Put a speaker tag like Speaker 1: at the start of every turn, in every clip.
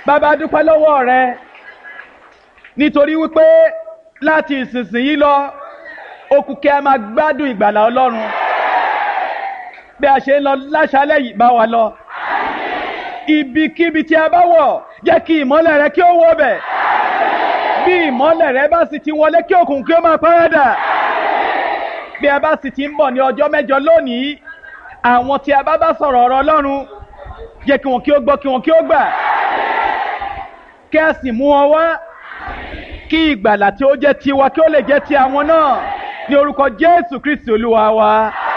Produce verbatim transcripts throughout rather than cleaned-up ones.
Speaker 1: Bàbá dúpẹ́ lọ́wọ́ rẹ nítorí wípé láti ìsinsìnyí lọ ó kù kí a máa gbádùn ìgbàlà Ọlọ́run bí a ṣe ń lọ láṣálẹ́ yìí bá wa lọ ibikíbi tí a bá wọ̀ jẹ́ kí ìmọ́lẹ̀ rẹ kí ó wọ̀ bẹ̀ bí ìmọ́lẹ̀ rẹ bá sì ti wọlé kí òkùnkùn kí ó máa paradà bí a bá sì ti ń bọ̀ ní ọjọ́ mẹ́jọ lónìí àwọn tí a bá bá sọ̀rọ̀ ọ̀rọ̀ Ọlọ́run jẹ́ kí wọn kí ó gbọ́ kí wọn kí ó gbà kí a sì mú wọn wá kí ìgbàlà tí ó jẹ́ tiwa kí ó lè jẹ́ ti àwọn náà ní orúkọ Jésù Kristi Olúwa wa.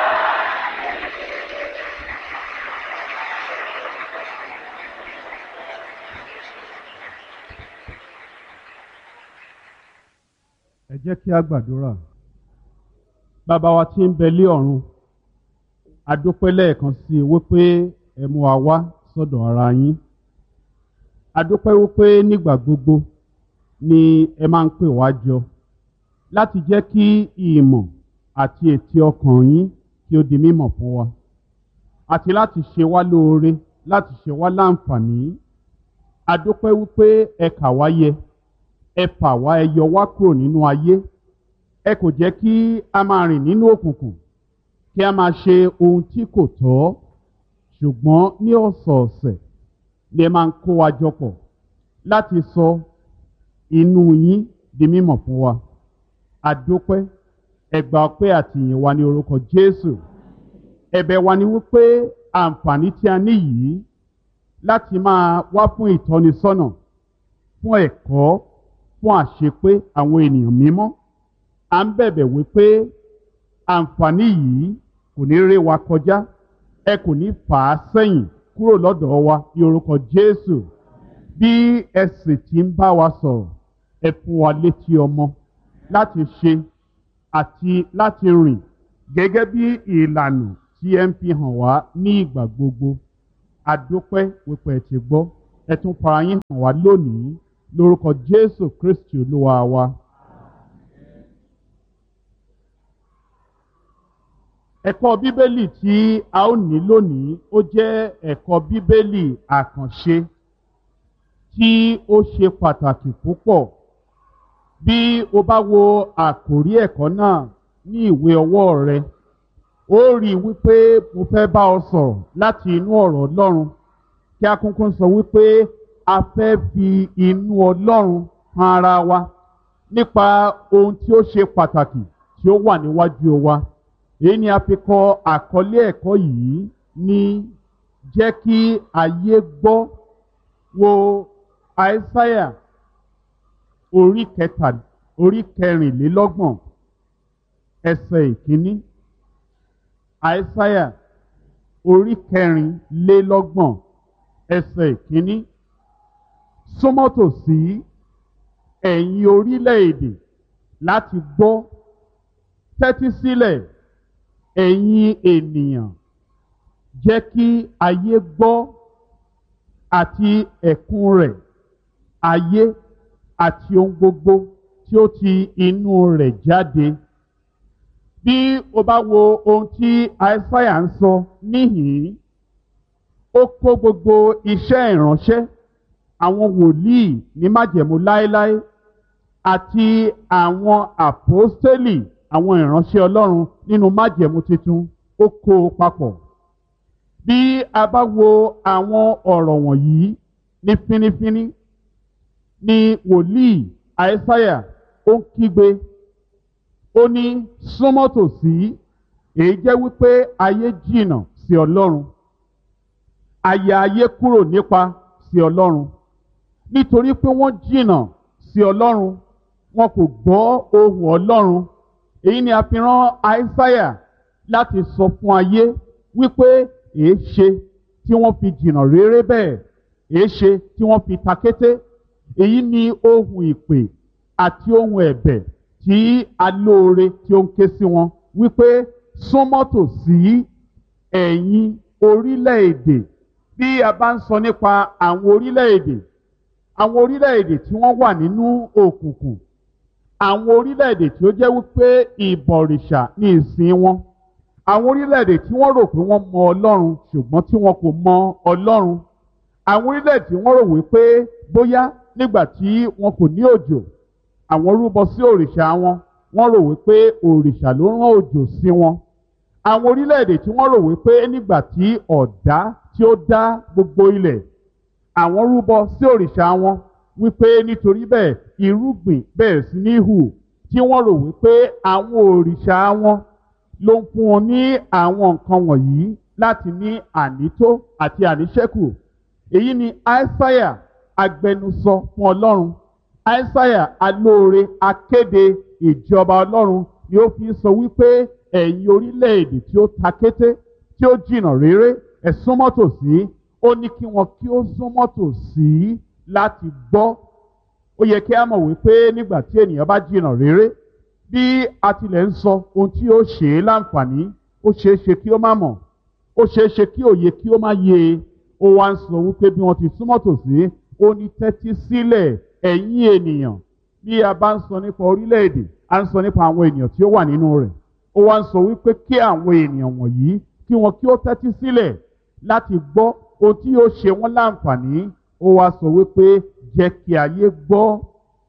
Speaker 2: Ẹ jẹ́ kí a gbàdúrà. Bàbá wa tí ń bẹ lé ọ̀run, a dúpẹ́ lẹ́ẹ̀kan sí i wípé ẹ mú wa wá sọ́dọ̀ ara yín. A dúpẹ́ wípé nígbà gbogbo ni ẹ máa ń pè wá jọ láti jẹ́ kí ìmọ̀ àti ètè ọkàn yín kí ó di mímọ̀ fún wa àti láti ṣe wá lóore, láti ṣe wá láǹfààní. A dúpẹ́ wípé ẹ kà wá yẹ, ẹ fà wá, ẹ yọ wá kúrò nínú ayé. Ẹ kò jẹ́ kí a máa rìn nínú òkùnkùn, kí a máa ṣe ohun tí kò tọ́, ṣùgbọ́n ní ọ̀sọ̀ọ̀sẹ̀ ni ẹ máa ń kó wa jọ pọ̀ láti sọ inú yín di mímọ̀ fún wa. A dúpẹ́, ẹ gbà ọpẹ́ àti ìyìn wa ní orúkọ Jésù. Ẹ̀bẹ̀ wa ni wípé àǹfààní tí a ní yìí láti máa wá fún ìtọ́nisọ́nà, fún ẹ̀kọ́, fún àṣepé àwọn ènìyàn mímọ́. À ń bẹ̀bẹ̀ wípé àǹfààní yìí kò ní ré wa kọjá, ẹ kò ní fà á sẹ́yìn kúrò lọ́dọ̀ wa ní orúkọ Jésù. Bí ẹ sì ti ń bá wa sọ̀rọ̀, ẹ fún wa létí ọmọ láti ṣe àti láti rìn gẹ́gẹ́ bí ìlànà tí ẹ ń fi hàn wá ní ìgbà gbogbo. A dúpẹ́ wípé ẹ ti gbọ́, ẹ tún fara yín hàn wá lónìí lórúkọ Jésù Kristi Olúwa wa. Ẹ̀kọ́ Bíbélì tí a ó ní lónìí ó jẹ́ ẹ̀kọ́ Bíbélì àkànṣe tí ó ṣe pàtàkì púpọ̀. Bí o bá wo àkòrí ẹ̀kọ́ náà ní ìwé ọwọ́ rẹ, ó rí wípé mo fẹ́ bá ọ sọ̀rọ̀ láti inú ọ̀rọ̀ Ọlọ́run, kí a kúnkún sọ wípé a fẹ́ fi inú Ọlọ́run hàn ara wa nípa ohun tí ó ṣe pàtàkì tí ó wà níwájú wa. Èyí ni a fi kọ àkọlé ẹ̀kọ́ yìí ní jẹ́ kí ayé gbọ́. Wo Àìsáyà orí kẹta orí kẹrìnlélọ́gbọ̀n ẹsẹ̀ ìkíní. Àìsáyà orí kẹrìnlélọ́gbọ̀n ẹsẹ̀ ìkíní. Súnmọ́ tòsí ẹ̀yin orílẹ̀-èdè láti gbọ́, tẹ́tí sílẹ̀ ẹ̀yin ènìyàn, jẹ́ kí ayé gbọ́ àti ẹ̀kún rẹ̀, ayé àti ohun gbogbo tí ó ti inú rẹ̀ jáde. Bí o bá wo ohun tí Àìsáyà ń sọ níhìn-ín, ó kó gbogbo iṣẹ́ ìránṣẹ́ àwọn wòlíì ní májẹ̀mú láéláé àti àwọn àpọ́stélì, àwọn ìránṣẹ́ Ọlọ́run nínú májẹ̀mú tuntun, ó kó o papọ̀. Bí a bá wo àwọn ọ̀rọ̀ wọ̀nyí ní fínífíní, ni wòlíì Àìsáyà ó ń kígbe, ó ní súnmọ́ tòsí. Èyí jẹ́ wípé ayé jìnnà sí Ọlọ́run, àyà ayé kúrò nípa sí Ọlọ́run. Nítorí pé wọ́n jìnnà sí Ọlọ́run, wọn kò gbọ́ ohùn Ọlọ́run. Èyí ni a fi rán Àìsáyà láti sọ fún ayé wípé èé ṣe tí wọ́n fi jìnnà réré bẹ́ẹ̀, èé ṣe tí wọ́n fi takété. Èyí ni ohùn ìpè àti ohùn ẹ̀bẹ̀ tí alóore tí ó ń ké sí wọn wípé súnmọ́ tòsí ẹ̀yin orílẹ̀-èdè. Bí a bá ń sọ nípa àwọn orílẹ̀-èdè, àwọn orílẹ̀-èdè tí wọ́n wà nínú òkùnkùn, àwọn orílẹ̀-èdè tí ó jẹ́ wípé ìbọ̀rìṣà ní ìsìn wọn, àwọn orílẹ̀-èdè tí wọ́n rò pé wọ́n mọ Ọlọ́run ṣùgbọ́n tí wọn kò mọ Ọlọ́run, àwọn orílẹ̀-èdè tí wọ́n rò wípé bóyá nígbà tí wọn kò ní òjò àwọn rúbọ sí òrìṣà wọn wọ́n rò wípé òrìṣà ló rán òjò sí wọn. Àwọn orílẹ̀-èdè tí wọ́n rò wípé nígbà tí ọ̀dá tí ó dá gbogbo ilẹ̀ àwọn rúbọ sí òrìṣà wọn wípé nítorí bẹ́ẹ̀ irúgbìn bẹ̀rẹ̀ sí ní hù, tí wọ́n rò wípé àwọn òrìṣà wọn ló ń fún wọn ní àwọn nǹkan wọ̀nyí láti ní ànító àti àníṣẹ́kù. Èyí ni Aísáyà agbẹnusọ fún Ọlọ́run. Aísáyà alóore akéde ìjọba Ọlọ́run ni ó fi sọ wípé ẹ̀yin orílẹ̀-èdè tí ó ta kété tí ó jìnnà réré ẹ súnmọ́ tòsí. Ó ní kí wọn kí ó súnmọ́ tòsí láti gbọ́. Ó yẹ kí a mọ̀ wípé nígbà tí ènìyàn bá jìnnà réré, bí a tilẹ̀ ń sọ ohun tí ó ṣe é láǹfààní, ó ṣeé ṣe kí ó má mọ̀, ó ṣeé ṣe kí òye kí ó má yé e. Ó wá ń sọ wípé bí wọ́n ti súnmọ́ tòsí, ó ní tẹ́tí sílẹ̀ ẹ̀yin ènìyàn. Bí a bá ń sọ nípa orílẹ̀-èdè, a ń sọ nípa àwọn ènìyàn tí ó wà nínú rẹ̀. Ó wá ń sọ wípé kí àwọn ènìyàn wọ̀nyí kí wọn kí ó tẹ́tí sílẹ̀ láti gbọ́ ohun tí yóò ṣe wọ́n láǹfààní. Ó wá sọ wípé jẹ́ kí ayé gbọ́.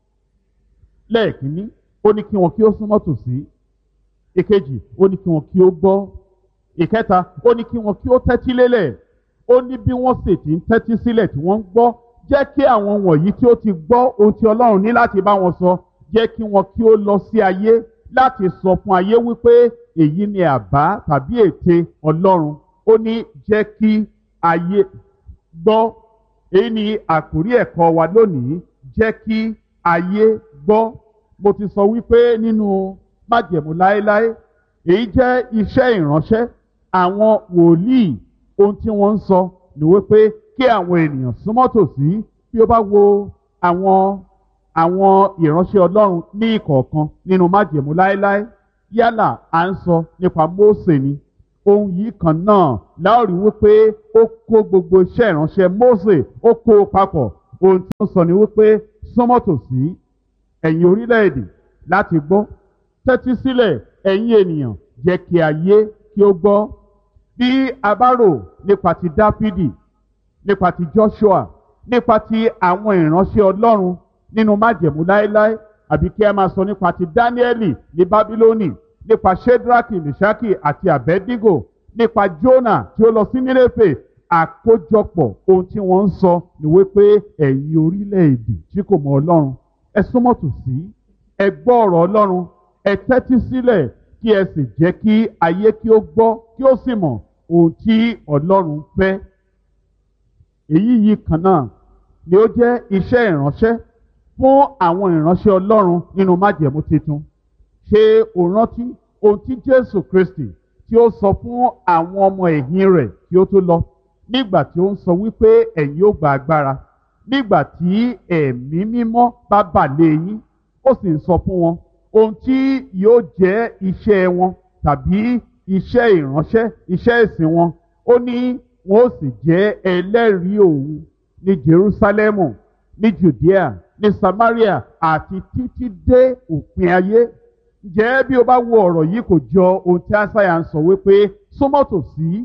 Speaker 2: Lẹ́ẹ̀kínní, ó ní kí wọn kí ó súnmọ́ tòsí. Ìkejì, ó ní kí wọn kí ó gbọ́. Ìkẹta, ó ní kí wọn kí ó tẹ́tí lélẹ̀. Ó ní bí wọ́n sì ti ń tẹ́tí sílẹ̀ tí wọ́n ń gbọ́, jẹ́ kí àwọn wọ̀nyí tí ó ti gbọ́ ohun tí Ọlọ́run ní láti bá wọn sọ, jẹ́ kí wọn kí ó lọ sí ayé láti sọ fún ayé wípé èyí ni àbá tàbí ète Ọlọ́run. Ó ní jẹ́ kí ayé gbọ́. Èyí ni àkórí ẹ̀kọ́ wa lónìí, jẹ́ kí ayé gbọ́. Mo ti sọ wípé nínú májẹ̀mú láéláé, èyí jẹ́ iṣẹ́ ìránṣẹ́ àwọn wòlíì. Ohun tí wọ́n ń sọ ni wípé kí àwọn ènìyàn súnmọ́ tòsí. Bí ó bá wo àwọn àwọn ìránṣẹ́ Ọlọ́run ní ìkọ̀ọ̀kan nínú májẹ̀mú láéláé, yálà à ń sọ nípa Mósè ni, ohun yìí kan náà láò rí wípé ó kó gbogbo iṣẹ́ ìránṣẹ́ Mósè ó kó o papọ̀. Ohun tí ó ń sọ ni wípé súnmọ́ tòsí ẹ̀yin orílẹ̀-èdè láti gbọ́. Tẹ́tí sílẹ̀ ẹ̀yin ènìyàn, jẹ́ kí ayé kí ó gbọ́. Bí a bá rò nípa ti Dáfídì, nípa ti Joshua, nípa ti àwọn ìránṣẹ́ Ọlọ́run nínú májẹ̀mú láéláé, àbí kí a máa sọ nípa ti Dáníẹ́lì ní Bábílónì, nípa Ṣédrákì, Mèṣákì àti Àbẹ́dígò, nípa Jónà tí ó lọ sí Nínéfè, àkójọpọ̀ ohun tí wọ́n ń sọ ni wípé ẹ̀yin orílẹ̀-èdè tí kò mọ Ọlọ́run, ẹ súnmọ́ tòsí, ẹ gbọ́ ọ̀rọ̀ Ọlọ́run, ẹ tẹ́tí sílẹ̀ kí ẹ sì jẹ́ kí ayé kí ó gbọ́ kí ó sì mọ̀ ohun tí Ọlọ́run fẹ́. Èyí yìí kan náà ni ó jẹ́ iṣẹ́ ìránṣẹ́ fún àwọn ìránṣẹ́ Ọlọ́run nínú májẹ̀mú titun. Ṣé o rántí ohun tí Jésù Kristi tí ó sọ fún àwọn ọmọ ẹ̀yìn rẹ̀ kí ó tó lọ, nígbà tí ó ń sọ wípé ẹ̀yin ó gba agbára nígbà tí ẹ̀mí mímọ́ bá bà lé yín? Ó sì ń sọ fún wọn ohun tí yóò jẹ́ iṣẹ́ wọn tàbí iṣẹ́ ìránṣẹ́, iṣẹ́ ìsìn wọn. Ó ní wọn ó sì jẹ́ ẹlẹ́rìí òun ní Jerúsálẹ́mù, ní Jùdíà, ní Samaria àti títí dé òpin ayé. Ǹjẹ́ bí o bá wo ọ̀rọ̀ yìí kò jọ ohun tí Aísáyà ń sọ wípé súnmọ́ tòsí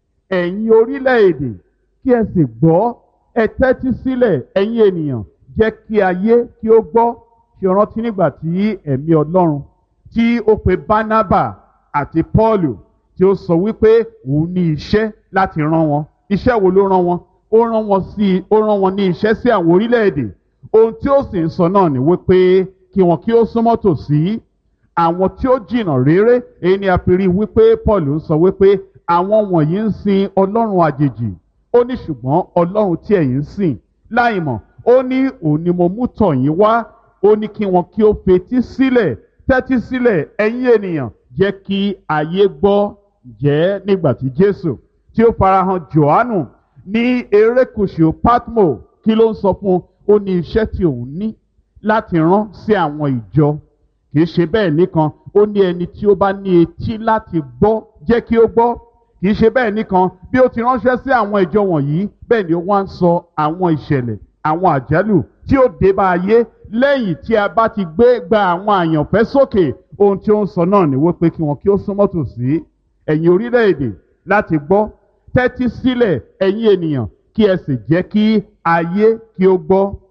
Speaker 2: ẹ̀yin orílẹ̀-èdè kí ẹ sì gbọ́, ẹ tẹ́tí sílẹ̀ ẹ̀yin ènìyàn, jẹ́ kí ayé kí ó gbọ́. Ṣé o rántí nígbà tí ẹ̀mí Ọlọ́run tí ó pe Bánábà àti Pọ́ọ̀lù tí ó sọ wípé òun ní iṣẹ́ láti rán wọn? Iṣẹ́ wo ló rán wọn? Ó rán wọn sí ó rán wọn ní iṣẹ́ sí àwọn orílẹ̀-èdè. Ohun tí ó sì ń sọ náà ni wípé kí wọn kí ó súnmọ́ tòsí àwọn tí ó jìnnà réré. Èyí ni a fi rí wípé Pọ́ọ̀lù ń sọ wípé àwọn wọ̀nyí ń sin ọlọ́run àjèjì. Ó ní ṣùgbọ́n Ọlọ́run tí ẹ̀yin ń sìn láìmọ̀, ó ní òun ni mo mú tọ̀ yín wá. Ó ní kí wọn kí ó fetí sílẹ̀, tẹ́tí sílẹ̀ ẹ̀yin ènìyàn, jẹ́ kí ayé gbọ́. Jẹ́ nígbà tí Jésù tí ó farahàn Jòhánù ní erékùṣù Pátmò, kí ló ń sọ fún un? Ó ní iṣẹ́ tí òun ní láti rán sí àwọn ìjọ. Kì í ṣe bẹ́ẹ̀ nìkan, ó ní ẹni tí ó bá ní etí láti gbọ́, jẹ́ kí ó gbọ́. Kì í ṣe bẹ́ẹ̀ nìkan, bí ó ti ránṣẹ́ sí àwọn ìjọ wọ̀nyí, bẹ́ẹ̀ ni ó wá ń sọ àwọn ìṣẹ̀lẹ̀, àwọn àjálù tí ó dé bá ayé lẹ́yìn tí a bá ti gbé gba àwọn àyànfẹ́ sókè. Ohun tí ó ń sọ náà ni wípé kí wọn kí ó súnmọ́ tòsí ẹ̀yin orílẹ̀-èdè láti gbọ́. Tẹ́tí sílẹ̀ ẹ̀yin ènìyàn, kí ẹ sì jẹ́ kí ayé kí ó gbọ́.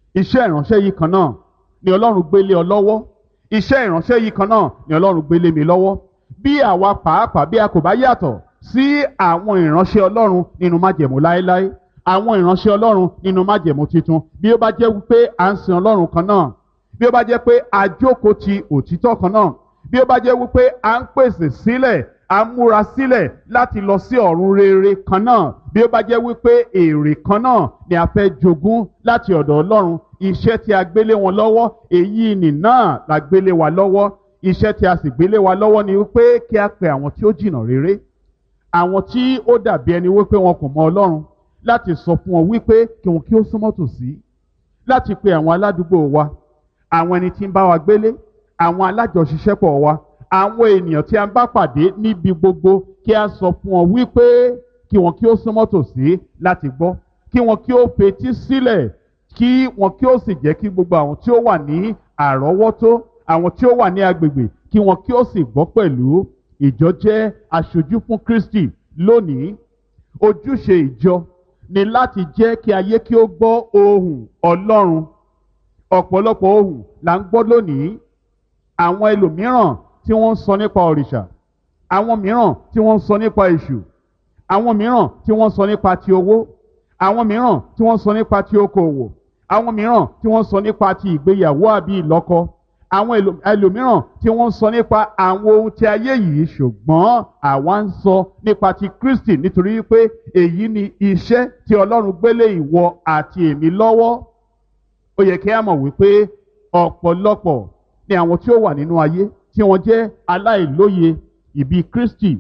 Speaker 2: iṣẹ́ ìránṣẹ́ yìí kan náà ni Ọlọ́run gbélé ọ lọ́wọ́, iṣẹ́ ìránṣẹ́ yìí kan náà ni Ọlọ́run gbélé mi lọ́wọ́. Bí àwa pàápàá bí a kò bá yàtọ̀ sí àwọn ìránṣẹ́ Ọlọ́run nínú májẹ̀mú láéláé, àwọn ìránṣẹ́ Ọlọ́run nínú májẹ̀mú titun, bí ó bá jẹ́ wípé à ń sin Ọlọ́run kan náà, bí ó bá jẹ́ pé a jókòó ti òtítọ́ kan náà, bí ó bá jẹ́ wípé à ń pèsè sílẹ̀, à ń múra sílẹ̀ láti lọ sí ọ̀run rere kan náà, bí ó bá jẹ́ wípé èrè kan náà ni a fẹ́ jogún láti ọ̀dọ̀ Ọlọ́run, iṣẹ́ tí a gbélé wọn lọ́wọ́, èyí nì náà la gbélé wa lọ́wọ́. Iṣẹ́ tí a sì gbélé wa lọ́wọ́ ni wípé kí a pe àwọn tí ó jìnnà rere, àwọn tí ó dàbí ẹni wípé wọn kò mọ Ọlọ́run, láti sọ fún wọn wípé kí wọn kí ó súnmọ́ tòsí, láti pe àwọn aládùúgbò wa, àwọn ẹni tí ń bá wa gbélé, àwọn alájọṣiṣẹ́pọ̀ wa, àwọn ènìyàn tí a ń bá pàdé níbi gbogbo, kí a sọ fún wọn wípé kí wọn kí ó súnmọ́ tòsí láti gbọ́, kí wọn kí ó fetí sílẹ̀, kí wọn kí ó sì jẹ́ kí gbogbo àwọn tí ó wà ní àrọ́wọ́tó, àwọn tí ó wà ní agbègbè, kí wọn kí ó sì gbọ́ pẹ̀lú. Ìjọ jẹ́ aṣojú fún Kristi lónìí. Ojúṣe ìjọ ni láti jẹ́ kí ayé kí ó gbọ́ ohùn Ọlọ́run. Ọ̀pọ̀lọpọ̀ ohùn là ń gbọ́ lónìí. Àwọn ẹlòmíràn tí wọ́n ń sọ nípa òrìṣà, àwọn mìíràn tí wọ́n ń sọ nípa èṣù, àwọn mìíràn tí wọ́n ń sọ nípa ti owó, àwọn mìíràn tí wọ́n ń sọ nípa ti okòwò, àwọn mìíràn tí wọ́n ń sọ nípa ti ìgbéyàwó àbí ìlọ́kọ, àwọn ẹlòmíràn tí wọ́n ń sọ nípa àwọn ohun tí ayé yìí, ṣùgbọ́n àwa ń sọ nípa ti Kristi, nítorí pé èyí ni iṣẹ́ tí Ọlọ́run gbélé ìwọ àti èmi lọ́wọ́. Ó yẹ kí a mọ̀ wípé ọ̀pọ̀lọpọ̀ ni àwọn tí ó wà nínú ayé tí wọ́n jẹ́ aláìlóye ìbí Kristi.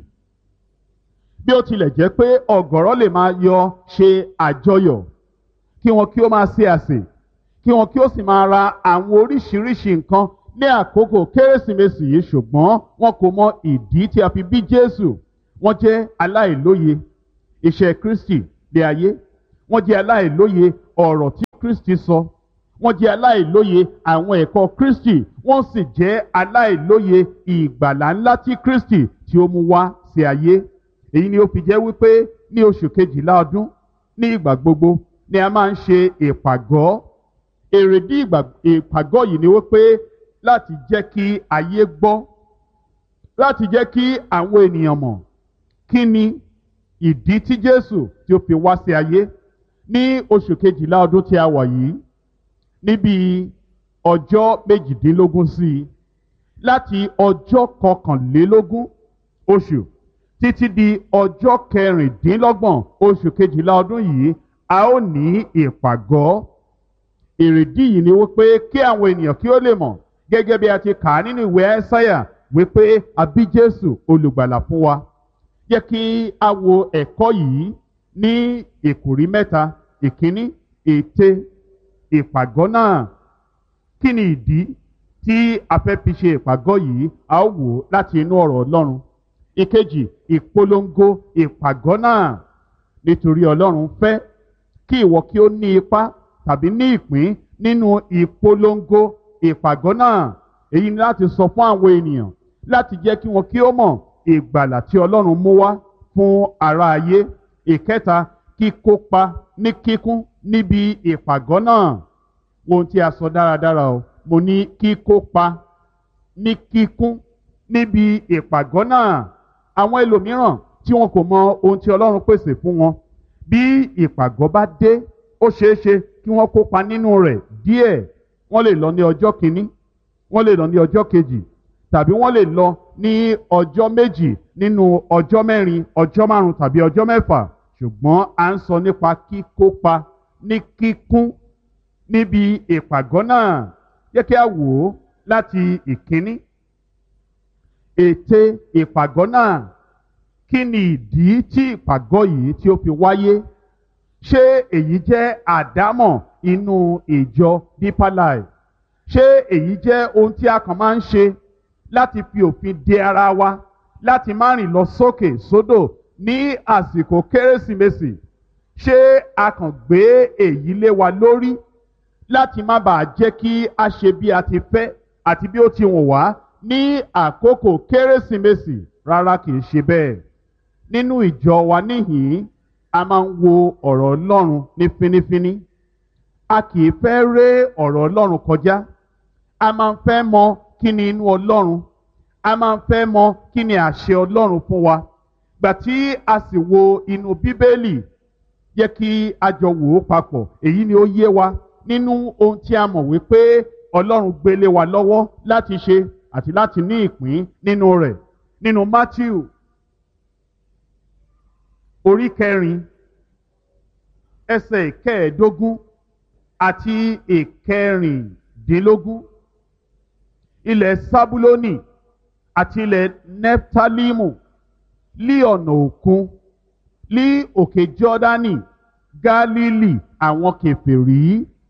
Speaker 2: Bí ó tilẹ̀ jẹ́ pé ọ̀gọ̀rọ̀ lè máa yọ ṣe àjọyọ̀, kí wọn kí ó máa ṣe àsè, kí wọn kí ó sì máa ra àwọn oríṣiríṣi nǹkan ní àkókò Kérésìmesì yìí, ṣùgbọ́n wọn kò mọ ìdí tí a fi bí Jésù. Wọ́n jẹ́ aláìlóye iṣẹ́ Kristi lé ayé, wọ́n jẹ́ aláìlóye ọ̀rọ̀ tí Kristi sọ, wọ́n jẹ́ aláìlóye àwọn ẹ̀kọ́ Kristi, wọ́n sì jẹ́ aláìlóye ìgbàlà ńlá tí Kristi tí ó mú wá sí ayé. Èyí ni ó fi jẹ́ wípé ní oṣù kejìlá ọdún ní ìgbà gbogbo ni a máa ń ṣe ìpàgọ́. Èrèdí ìpàgọ́ yìí ni wípé láti jẹ́ kí ayé gbọ́, láti jẹ́ kí àwọn ènìyàn mọ̀ kí ni ìdí tí Jésù tí ó fi wá sí ayé. Ní oṣù kejìlá ọdún tí a wà yìí, níbi ọjọ́ méjìdínlógún sí i, láti ọjọ́ kọkànlélógún oṣù títí di ọjọ́ kẹrìndínlọ́gbọ̀n oṣù kejìlá ọdún yìí, a ó ní ìpàgọ́. Èrèdí yìí ni wípé kí àwọn ènìyàn kí ó lè mọ̀, gẹ́gẹ́ bí a ti kà á nínú ìwé Ẹ́sáyà, wípé a bí Jésù olùgbàlà fún wa. Jẹ́ kí a wo ẹ̀kọ́ yìí ní ìkòrí mẹ́ta. Ìkíní, ète ìpàgọ́ náà. Kí ni ìdí tí a fẹ́ fi ṣe ìpàgọ́ yìí? A ó wò ó láti inú ọ̀rọ̀ Ọlọ́run. Ìkejì, ìpolongo ìpàgọ́ náà. Nítorí Ọlọ́run fẹ́ kí ìwọ kí ó ní ipa tàbí ní ìpín nínú ìpolongo ìpàgọ́ náà. Èyí ni láti sọ fún àwọn ènìyàn, láti jẹ́ kí wọn kí ó mọ̀ ìgbàlà tí Ọlọ́run mú wá fún ará ayé. Ìkẹta, kíkópa ní kíkún níbi ìpàgọ́ náà. Ohun tí a sọ dáradára o, mo ní kíkópa ní kíkún níbi ìpàgọ́ náà. Àwọn ẹlòmíràn tí wọn kò mọ ohun tí Ọlọ́run pèsè fún wọn, bí ìpàgọ́ bá dé, ó ṣeé ṣe kí wọ́n kópa nínú rẹ̀ díẹ̀. Wọ́n lè lọ ní ọjọ́ kìíní, wọ́n lè lọ ní ọjọ́ kejì, tàbí wọ́n lè lọ ní ọjọ́ méjì nínú ọjọ́ mẹ́rin, ọjọ́ márùn-ún tàbí ọjọ́ mẹ́fà. Ṣùgbọ́n à ń sọ nípa kíkópa ní kíkún níbi ìpàgọ́ náà. Jẹ́ kí a wò ó láti ìkíní. Ète ìpàgọ́ náà. Kí ni ìdí tí ìpàgọ́ yìí tí ó fi wáyé? Ṣé èyí jẹ́ àdámọ̀ inú ìjọ Deeper Life? Ṣé èyí jẹ́ ohun tí a kàn máa ń ṣe láti fi òfin de ara wa, láti má rìn lọ sókè sódò ní àsìkò Kérésìmesì? Ṣé a kàn gbé èyí lé wa lórí láti má bàa jẹ́ kí a ṣe bí a ti fẹ́ àti bí ó ti wùn wá ní àkókò Kérésìmesì? Rárá, kì í ṣe bẹ́ẹ̀. Nínú ìjọ wa níhìn-ín, a máa ń wo ọ̀rọ̀ Ọlọ́run ní fínífíní. a kì í fẹ́ ré ọ̀rọ̀ Ọlọ́run kọjá. A máa ń fẹ́ mọ kí ni inú Ọlọ́run. A máa ń fẹ́ mọ kí ni àṣẹ Ọlọ́run fún wa. Gbà tí a sì wo inú Bíbélì, yẹ kí a jọ wò ó papọ̀. Èyí ni ó yé wa nínú ohun tí a mọ̀ wípé Ọlọ́run gbélé wa lọ́wọ́ láti ṣe àti láti ní ìpín nínú rẹ̀. Nínú Mátíù orí kẹrin ẹsẹ̀ ìkẹẹ̀ẹ́dógún àti ìkẹrìndínlógún. Ilẹ̀ Sábúlónì àti ilẹ̀ Nẹ́ftálímù lí ọ̀nà òkun, lí òkè Jọ́dánì, Gálílì àwọn kèfèrí.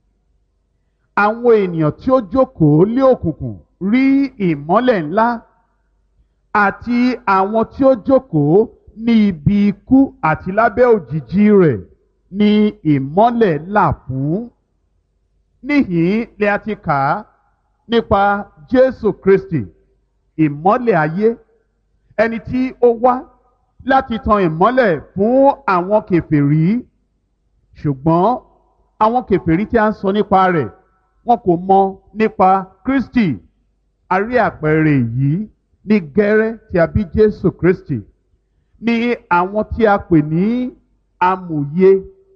Speaker 2: Àwọn ènìyàn tí ó jókòó lé òkùnkùn rí ìmọ́lẹ̀ ńlá, àti àwọn tí ó jókòó ní ibi ikú àti lábẹ́ òjìji rẹ̀ ni ìmọ́lẹ̀ là fún. Níhìn-ín ni a ti kà á nípa Jésù Kristi, ìmọ́lẹ̀ ayé, ẹni tí ó wá láti tan ìmọ́lẹ̀ fún àwọn kèfèrí. Ṣùgbọ́n àwọn kèfèrí tí a ń sọ nípa rẹ̀, wọn kò mọ̀ nípa Kristi. A rí àpẹẹrẹ yìí ní gẹ́rẹ́ tí a bí Jésù Kristi. Ní àwọn tí a pè ní amòye.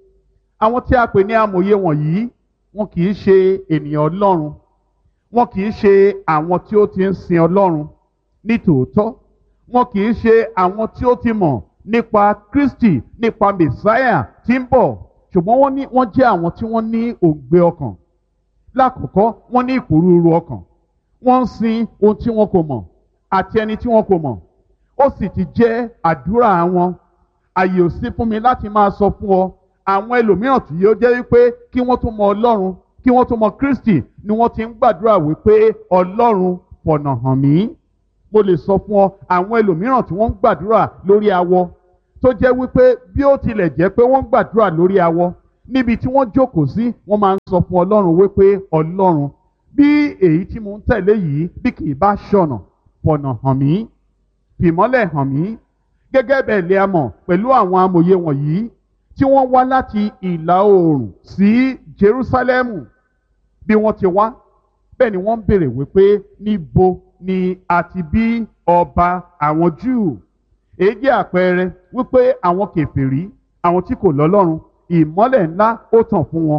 Speaker 2: Àwọn tí a pè ní amòye wọ̀nyí, wọn kì í ṣe ènìyàn Ọlọ́run. Wọn kì í ṣe àwọn tí ó ti ń sin Ọlọ́run ní tòótọ́. Wọn kì í ṣe àwọn tí ó ti mọ̀ nípa Kristi, nípa Mèsáyà tí ń bọ̀. Ṣùgbọ́n wọ́n ní wọ́n jẹ́ àwọn tí wọ́n ní òǹgbẹ ọkàn. Lákọ̀ọ́kọ́, wọ́n ní ìpòrúurú ọkàn. Wọ́n ń sin ohun tí wọn kò mọ̀ àti ẹni tí wọn kò mọ̀. Ó sì ti jẹ́ àdúrà wọn. Àyè ò sí fún mi láti máa sọ fún ọ àwọn ẹlòmíràn tí yóò jẹ́ wípé kí wọ́n tó mọ Ọlọ́run, kí wọ́n tó mọ Kristi, ni wọ́n ti ń gbàdúrà wípé Ọlọ́run fọ̀nà hàn mí. Mo lè sọ fún ọ àwọn ẹlòmíràn tí wọ́n ń gbàdúrà lórí awọ, tó jẹ́ wípé bí ó tilẹ̀ jẹ́ pé wọ́n ń gbàdúrà lórí awọ, níbi tí wọ́n jókòó sí, wọ́n máa ń sọ fún Ọlọ́run wípé Ọlọ́run, bí èyí tí mo ń tẹ̀lé yìí bí kì í bá ṣọ̀nà, fọ̀nà hàn mí, fìmọ́lẹ̀ hàn mí. Gẹ́gẹ́ bẹ́ẹ̀ lè a mọ̀ pẹ̀lú àwọn amòye wọ̀nyí tí wọ́n wá láti ìlà oòrùn sí Jerúsálẹ́mù. Bí wọ́n ti wá, bẹ́ẹ̀ ni wọ́n ń béèrè wípé níbo ni a ti bí ọba àwọn Júù. Èyí jẹ́ àpẹẹrẹ wípé àwọn kèfèrí, àwọn tí kò lọ́lọ́run, ìmọ́lẹ̀ ńlá ó tàn fún wọn.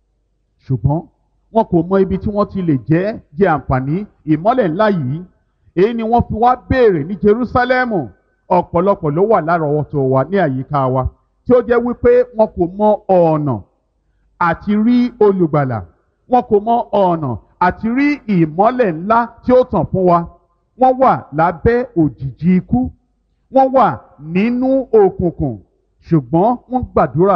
Speaker 2: Ṣùgbọ́n wọn kò mọ ibi tí wọ́n ti lè jẹ́ jẹ àǹfààní ìmọ́lẹ̀ ńlá yìí. Èyí ni wọ́n fi wá béèrè ní Jerúsálẹ́mù. Ọ̀pọ̀lọpọ̀ ló wà lárọ̀ọ́wọ́tó wa ní àyíká wa tí ó jẹ́ wípé wọn kò mọ ọ̀nà àti rí olùgbàlà. Wọn kò mọ ọ̀nà àti rí ìmọ́lẹ̀ ńlá tí ó tàn fún wa. Wọ́n wà lábẹ́ òjìji ikú. Wọ́n wà nínú òkùnkùn. Ṣùgbọ́n wọ́n gbàdúrà.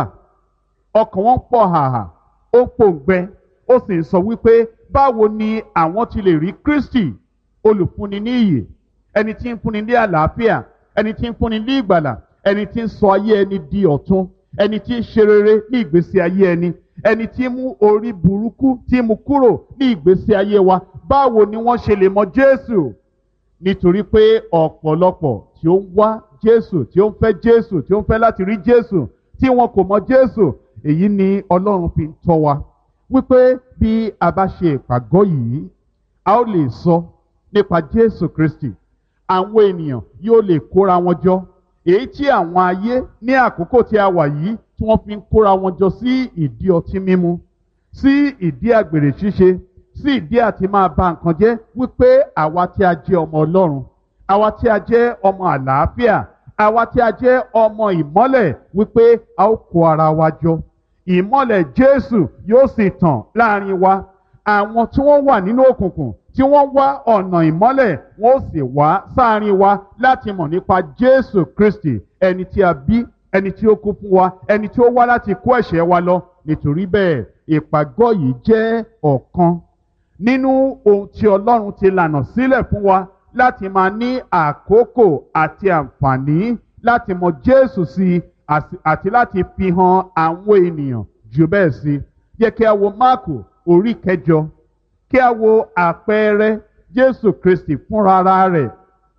Speaker 2: Ọkàn wọn pọ̀ hàhà. Ó pòǹgbẹ. Ó sì ń sọ wípé báwo ni àwọn ti lè rí Kristi, olùfúnni ní ìyè, ẹni tí ń fúnni ní àlàáfíà, ẹni tí ń fúnni ní ìgbàlà, ẹni tí ń sọ ayé ẹni di ọ̀tun, ẹni tí ń ṣe rere ní ìgbésí ayé ẹni, ẹni tí ń mú orí burúkú tí mú kúrò ní ìgbésí ayé wa. Báwo ni wọ́n ṣe lè mọ Jésù? Nítorí pé ọ̀pọ̀lọpọ̀ tí ó ń wá Jésù, tí ó ń fẹ́ Jésù, tí ó ń fẹ́ láti rí Jésù, tí wọn kò mọ Jésù. Èyí ni Ọlọ́run fi ń tọ́ wa wípé bí a bá ṣe ìpàgọ́ yìí, a ó lè sọ nípa Jésù Kristi. Àwọn ènìyàn yóò lè kóra wọn jọ. Èyí tí àwọn ayé ní àkókò tí a wà yìí tí wọ́n fi ń kóra wọn jọ sí ìdí ọtí mímu, sí ìdí àgbèrè ṣíṣe, sí ìdí àti máa ba nǹkan jẹ́, wípé àwa tí a jẹ́ ọmọ Ọlọ́run, àwa tí a jẹ́ ọmọ àlàáfíà, àwa tí a jẹ́ ọmọ ìmọ́lẹ̀, wípé a ó kó ara wa jọ. Ìmọ́lẹ̀ Jésù yóò sì tàn láàrin wa. Àwọn tí wọ́n wà nínú òkùnkùn, tí wọ́n wá ọ̀nà ìmọ́lẹ̀, wọ́n ó sì wá sáàrin wa láti mọ̀ nípa Jésù Kristi, ẹni tí a bí, ẹni tí ó kú fún wa, ẹni tí ó wá láti kó ẹ̀ṣẹ̀ wa lọ. Nítorí bẹ́ẹ̀, ìpàgọ́ yìí jẹ́ ọ̀kan nínú ohun tí Ọlọ́run ti lànà sílẹ̀ fún wa láti máa ní àkókò àti àǹfààní láti mọ Jésù sí àti láti fi hàn àwọn ènìyàn jù bẹ́ẹ̀ sí. Yẹ kí a wo Máàkù orí kẹjọ, kí a wo àpẹẹrẹ Jésù Kristi fúnra rẹ̀.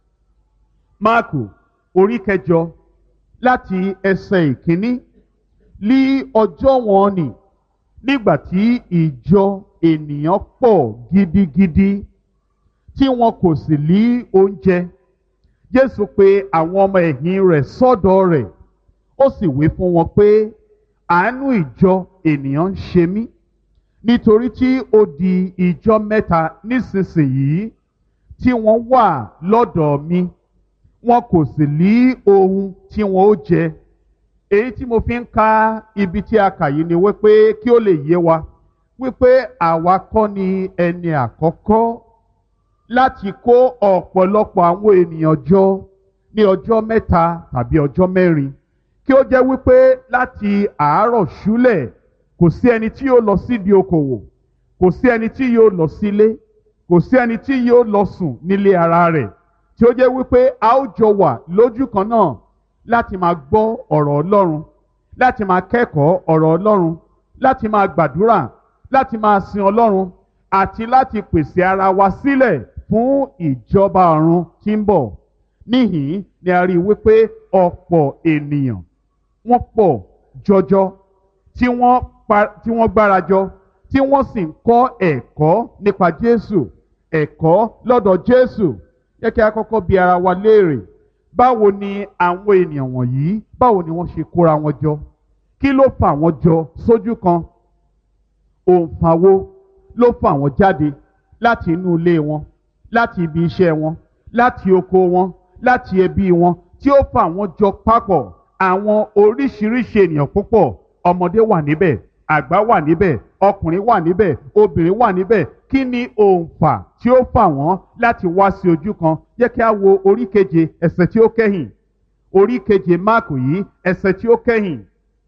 Speaker 2: Máàkù orí kẹjọ láti ẹsẹ̀ ìkíní. Lí ọjọ́ wọn nì nígbà tí ìjọ ènìyàn pọ̀ gidigidi tí wọn kò sì ní oúnjẹ, Jésù pe àwọn ọmọ ẹ̀yìn rẹ̀ sọ́dọ̀ rẹ̀, ó sì wí fún wọn pé àánú ìjọ ènìyàn ń ṣe mí, nítorí tí ó di ìjọ mẹ́ta nísinsìnyí tí wọ́n wà lọ́dọ̀ mi, wọn kò sì ní ohun tí wọn ó jẹ. Èyí tí mo fi ń ka ibi tí a kà yìí ni wípé kí ó lè yé wa wípé àwa kọ́ ni ẹni àkọ́kọ́ láti kó ọ̀pọ̀lọpọ̀ àwọn ènìyàn jọ ní ọjọ́ mẹ́ta tàbí ọjọ́ mẹ́rin, kí ó jẹ́ wípé láti àárọ̀ ṣúlẹ̀ kò sí ẹni tí yóò lọ sídìí okòwò, kò sí ẹni tí yóò lọ sílé, kò sí ẹni tí yóò lọ sùn nílé ara rẹ̀, tí ó jẹ́ wípé a ó jọ wà lójú kan náà láti máa gbọ́ ọ̀rọ̀ Ọlọ́run, láti máa kẹ́kọ̀ọ́ ọ̀rọ̀ Ọlọ́run, láti máa gbàdúrà, láti máa sin Ọlọ́run àti láti pèsè ara wa sílẹ̀ fún ìjọba ọ̀run tí ń bọ̀. Níhìn ni a rí i wípé ọ̀pọ̀ ènìyàn wọ́n pọ̀ jọjọ tí wọ́n pa tí wọ́n gbárajọ tí wọ́n sì ń kọ́ ẹ̀kọ́ nípa Jésù, ẹ̀kọ́ lọ́dọ̀ Jésù. Jẹ́ kí a kọ́kọ́ bi ara wa léèrè, báwo ni àwọn ènìyàn wọ̀nyí, báwo ni wọ́n ṣe kóra wọn jọ? Kí ló fà wọ́n jọ sójú kan? Òǹfà wo ló fà wọ́n jáde láti inú ilé wọn, láti ibi iṣẹ́ wọn, láti oko wọn, láti ẹbí wọn, tí ó fà wọ́n jọ papọ̀? Àwọn oríṣiríṣi ènìyàn púpọ̀, ọmọdé wà níbẹ̀, àgbà wà níbẹ̀, ọkùnrin wà níbẹ̀, obìnrin wà níbẹ̀. Kí ni òǹfà tí ó fà wọ́n láti wá sí ojú kan? Jẹ́ kí a wo orí keje ẹsẹ̀ tí ó kẹ́yìn. Orí keje Máàkù yìí ẹsẹ̀ tí ó kẹ́yìn.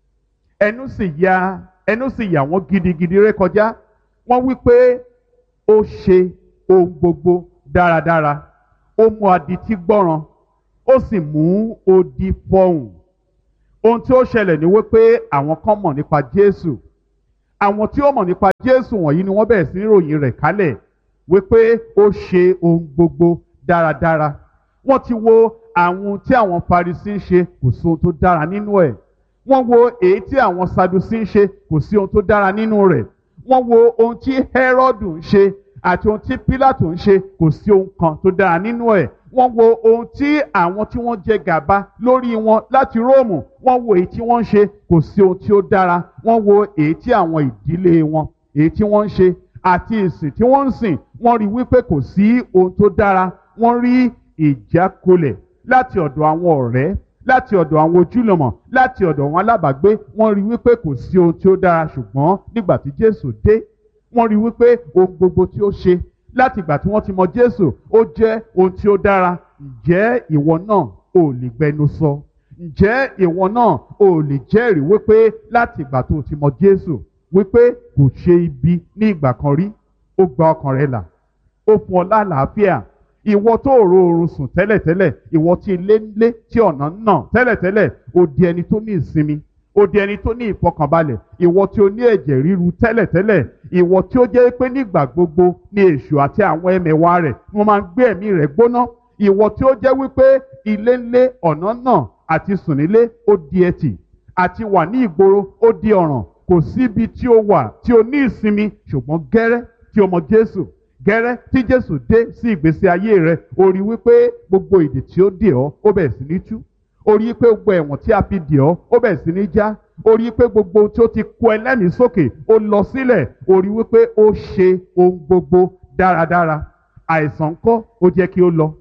Speaker 2: Ẹnu sì ya ẹnu sì yà wọ́n gidigidi rékọjá. Wọ́n wí pé ó ṣe ohun gbogbo dáradára. Ó mú adití gbọ́ràn, ó sì mú odi fọhùn. Ohun tí ó ṣẹlẹ̀ ni wípé àwọn kan mọ̀ nípa Jésù. Àwọn tí ó mọ̀ nípa Jésù wọ̀nyí ni wọ́n bẹ̀rẹ̀ sí ní ròyìn rẹ̀ kálẹ̀ wípé ó ṣe ohun gbogbo dáradára. Wọ́n ti wo àwọn tí àwọn Farisí ń ṣe, kò sí ohun tó dára nínú ẹ̀. Wọ́n wo èyí tí àwọn Sadusí ń ṣe, kò sí ohun tó dára nínú rẹ̀. Wọ́n wo ohun tí Hẹ́rọ́dù ń ṣe àti ohun tí Pílátù ń ṣe, kò sí ohun kan tó dára nínú ẹ̀. Wọ́n wo ohun tí àwọn tí wọ́n jẹ gàba lórí wọn láti Róòmù, wọ́n wo èyí tí wọ́n ń ṣe, kò sí ohun tí ó dára. Wọ́n wo èyí tí àwọn ìdílé wọn, èyí tí wọ́n ń ṣe àti ìsìn tí wọ́n ń sìn, wọ́n rí wípé kò sí ohun tó dára. Wọ́n rí ìjákulẹ̀ láti ọ̀dọ̀ àwọn ọ̀rẹ́, láti ọ̀dọ̀ àwọn ojúlùmọ̀, láti ọ̀dọ̀ àwọn alábàágbé. Wọ́n rí wípé kò sí ohun tí ó dára, ṣùgbọ́n nígbà tí Jésù dé, wọ́n rí wípé ohun gbogbo tí ó ṣe láti ìgbà tí wọ́n ti mọ Jésù ó jẹ́ ohun tí ó dára. Ǹjẹ́ ìwọ náà ò lè gbẹnu sọ? Ǹjẹ́ ìwọ náà ò lè jẹ́rìí wípé láti ìgbà tó ti mọ Jésù wípé kò ṣe ibi ní ìgbà kan rí? Ó gba ọkàn rẹ là, ó fún ọ lálàáfíà. Ìwọ tó ò ro oorun sùn tẹ́lẹ̀tẹ́lẹ̀, ìwọ tí ilé ń lé tí ọ̀nà ń nà tẹ́lẹ̀tẹ́lẹ̀, ó di ẹni tó ní ìsinmi, ó di ẹni tó ní ìfọkànbalẹ̀. Ìwọ tí ó ní ẹ̀jẹ̀ ríru tẹ́lẹ̀tẹ́lẹ̀, ìwọ tí ó jẹ́ pé nígbà gbogbo ni èṣù àti àwọn ẹmẹ̀wà rẹ̀ wọ́n máa ń gbé ẹ̀mí rẹ̀ gbóná. Ìwọ tí ó jẹ́ wípé ilé ń lé ọ̀nà náà àti sùn nílé ó di ẹtì, àti wà ní ìgboro ó di ọ̀ràn. Kò síbi tí ó wà tí ó ní ìsinmi, ṣùgbọ́n gẹ́rẹ́ tí ó mọ Jésù, gẹ́rẹ́ tí Jésù dé sí ìgbésí ayé rẹ̀, ó rí wípé gbogbo ìdè tí ó dè ọ́ ó bẹ̀rẹ̀ sí ní tú. Ó rí pé gbogbo ẹ̀wọ̀n tí a fi dè ọ́ ó bẹ̀rẹ̀ sí ní já. Ó rí pé gbogbo tí ó ti kó ẹlẹ́mìí sókè ó lọ sílẹ̀. Ó rí wípé ó ṣe ohun gbogbo dáradára. Àìsàn ńkọ́ ó jẹ́ kí ó lọ.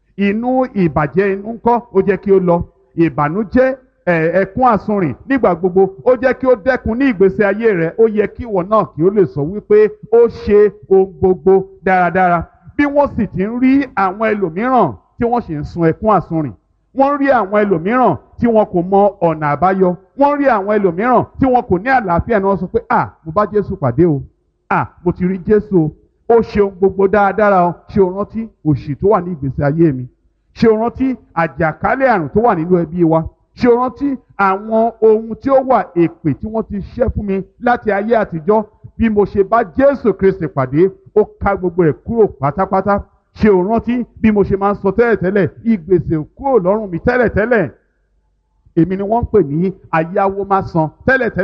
Speaker 2: Inú ìbàjẹ́ inú ńkọ́ ó jẹ́ kí ó lọ. Ìbànújẹ́ ẹ̀kún àsunrìn nígbà gbogbo ó jẹ́ kí ó dẹ́kun ní ìgbésí ayé rẹ̀. Ó yẹ kí ìwọ náà kí ó lè sọ wípé ó ṣe ohun gbogbo dáradára. Bí wọ́n sì ti ń rí àwọn ẹlòmíràn tí wọ́n sì ń sun ẹ̀kún àsunrìn, wọ́n rí àwọn ẹlòmíràn tí wọn kò mọ ọ̀nà àbáyọ, wọ́n rí àwọn ẹlòmíràn tí wọn kò ní àlàáfíà, ni wọ́n sọ pé à mo bá Jésù pàdé o, à mo ti rí Jésù o, ó ṣe ohun gbogbo dáradára o. Ṣé o rántí òṣì tó wà ní ìgbésí ayé mi? Ṣé o rántí àjàkálẹ̀ àrùn tó wà nínú ẹbí wa? Ṣé o rántí àwọn ohun tí ó wà, èpè tí wọ́n ti ṣẹ́ fún mi láti ayé àtijọ́? Bí mo ṣe bá Jésù Kristi pàdé, ó ká gbogbo ẹ̀ kúrò pátápátá. Ṣé o rántí bí mo ṣe máa ń sọ tẹ́lẹ̀tẹ́lẹ̀, ìgbèsè kúrò lọ́rùn mi tẹ́lẹ̀tẹ́lẹ̀? Èmi ni wọ́n ń pè ní ayáwó má san tẹ́lẹ̀tẹ́lẹ̀.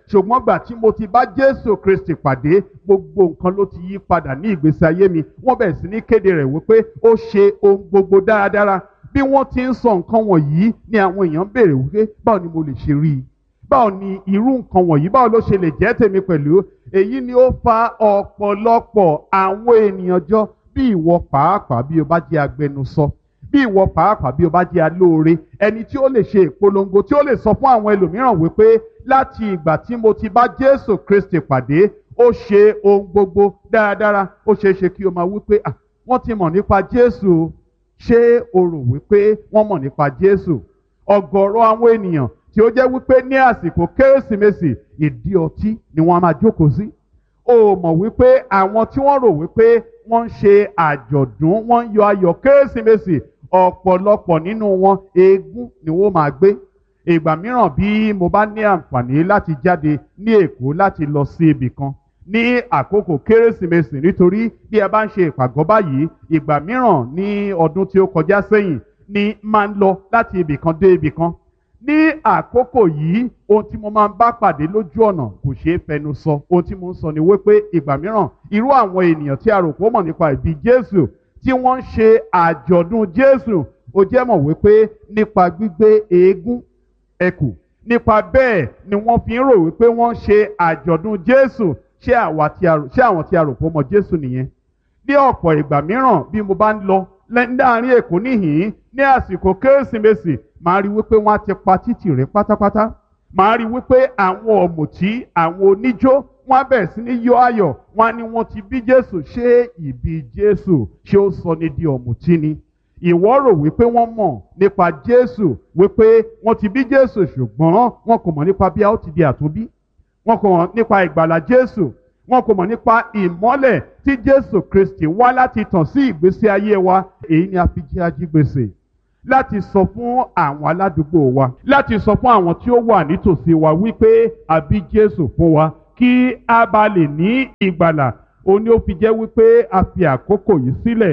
Speaker 2: ṣùgbọ́n gbà tí mo ti bá Jésù Kristi pàdé gbogbo nǹkan ló ti yí padà ní ìgbésí ayé mi. Wọ́n bẹ̀rẹ̀ sí ní kéde rẹ̀ wípé ó ṣe ohun gbogbo dáradára. Bí wọ́n ti ń sọ nǹkan wọ̀nyí ni àwọn èèyàn béèrè wípé báwo ni mo lè ṣe rí i, báwo ni irú nǹkan wọ̀nyí báwo ló ṣe lè jẹ́ tèmi pẹ̀lú. Èyí ni ó fa ọ̀pọ̀lọpọ̀ àwọn ènìyàn jọ. Bí ìwọ pàápàá bí o bá jẹ́ agbẹnusọ, bí ìwọ pàápàá bí o bá jẹ́ alóore, ẹni tí ó lè ṣe ìpolongo, tí ó lè sọ fún àwọn ẹlòmíràn wípé láti ìgbà tí mo ti bá Jésù Kristi pàdé ó ṣe ohun gbogbo dáradára. Ó ṣeé ṣe kí o máa wípé ah wọ́n ti mọ̀ nípa Jésù. Ṣé o rò wípé wọ́n mọ̀ nípa Jésù? Ọ̀gọ̀rọ̀ àwọn ènìyàn tí ó jẹ́ wípé ní àsìkò Kérésìmesì ìdí ọtí ni wọ́n máa jókòó sí. O mọ̀ wípé àwọn tí wọ́n rò wípé wọ́n ń ṣe àjọ̀dún, wọ́n ń yọ ayọ̀ Kérésìmesì, ọ̀pọ̀lọpọ̀ nínú wọn eégún ni wọ́n máa gbé. Ìgbà mìíràn bí mo bá ní àǹfààní láti jáde ní Èkó láti lọ sí ibì kan ní àkókò Kérésìmesì, nítorí bí ẹ bá ń ṣe ìpàgọ́ báyìí, ìgbà mìíràn ní ọdún tí ó kọjá sẹ́yìn ni máa ń lọ láti ibì kan dé ibì kan. Ní àkókò yìí ohun tí mo máa ń bá pàdé lójú ọ̀nà kò ṣeé fẹnu sọ. Ohun tí mo ń sọ ni wípé ìgbà mìíràn irú àwọn ènìyàn tí a rò pé ó mọ̀ nípa ìbí Jésù tí wọ́n ń ṣe àjọ̀dún Jésù, ó jẹ́ mọ̀ wípé nípa gbígbé eégún ẹkù, nípa bẹ́ẹ̀ ni wọ́n fi ń rò wípé wọ́n ń ṣe àjọ̀dún Jésù. Ṣé àwọn tí a rò pé ó mọ̀ Jésù nìyẹn? Ní ọ̀pọ̀ ìgbà mìíràn bí mo bá ń lọ láàrin Èkó níhìn-ín ní àsìkò Kérésìmesì, màá rí wípé wọ́n á ti pa títì rẹ̀ pátápátá. Màá rí wípé àwọn ọ̀mùtí, àwọn oníjó, wọ́n á bẹ̀rẹ̀ sí ní yọ ayọ̀. Wọ́n á ní wọ́n ti bí Jésù. Ṣé ìbí Jésù ṣé ó sọ ní di ọ̀mùtí ni? Ìwọ rò wípé wọ́n mọ̀ nípa Jésù, wípé wọ́n ti bí Jésù, ṣùgbọ́n wọn kò mọ̀ nípa bí a ó ti di àtúnbí. Wọn kò mọ̀ nípa ìgbàlà Jésù. Wọn kò mọ̀ nípa ìmọ́lẹ̀ tí Jésù Kristi wá láti tàn sí ìgbésí ayé wa. Èyí ni a fi jẹ́ ajígbèsè láti sọ fún àwọn aládùúgbò wa, láti sọ fún àwọn tí ó wà nítòsí wa wípé a bí Jésù fún wa kí a bá lè ní ìgbàlà. Ó ní ó fi jẹ́ wípé a fi àkókò yìí sílẹ̀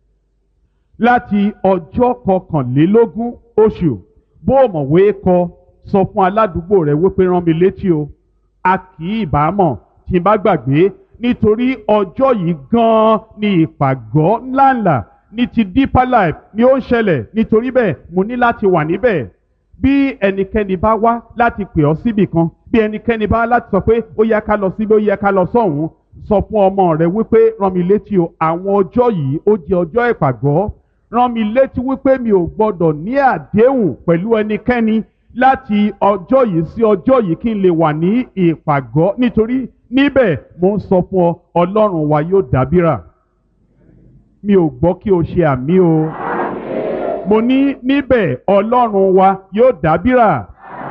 Speaker 2: láti ọjọ́ kọkànlélógún oṣù. Bó o mọ̀wé kọ, sọ fún aládùúgbò rẹ wípé rán mi létí o. A kì í bá mọ̀ tí n bá gbàgbé, nítorí ọjọ́ yìí gan-an ni ìpàgọ́ ńláńlá ní ti Deeper Life ni ó ń ṣẹlẹ̀. Nítorí bẹ́ẹ̀ mo ní láti wà níbẹ̀. Bí ẹnikẹ́ni bá wá láti pè ọ́ síbì kan, bí ẹnikẹ́ni bá láti sọ pé ó yẹ ká lọ síbí, ó yẹ ká lọ sọ́hùn, sọ fún ọmọ rẹ wípé rán mi létí o, àwọn ọjọ́ yìí ó jẹ́ ọjọ́ ìpàgọ́. Rán mi létí wípé mi ò gbọdọ̀ ní àdéhùn pẹ̀lú ẹnikẹ́ni láti ọjọ́ yìí sí ọjọ́ yìí kí n lè wà ní ìpàgọ́. Nítorí níbẹ̀ mo ń sọ fún ọ, Ọlọ́run wa yóò dábìrà. Mi ò gbọ́ kí o ṣe àmì o. Mo ní níbẹ̀ Ọlọ́run wa yóò dábìrà.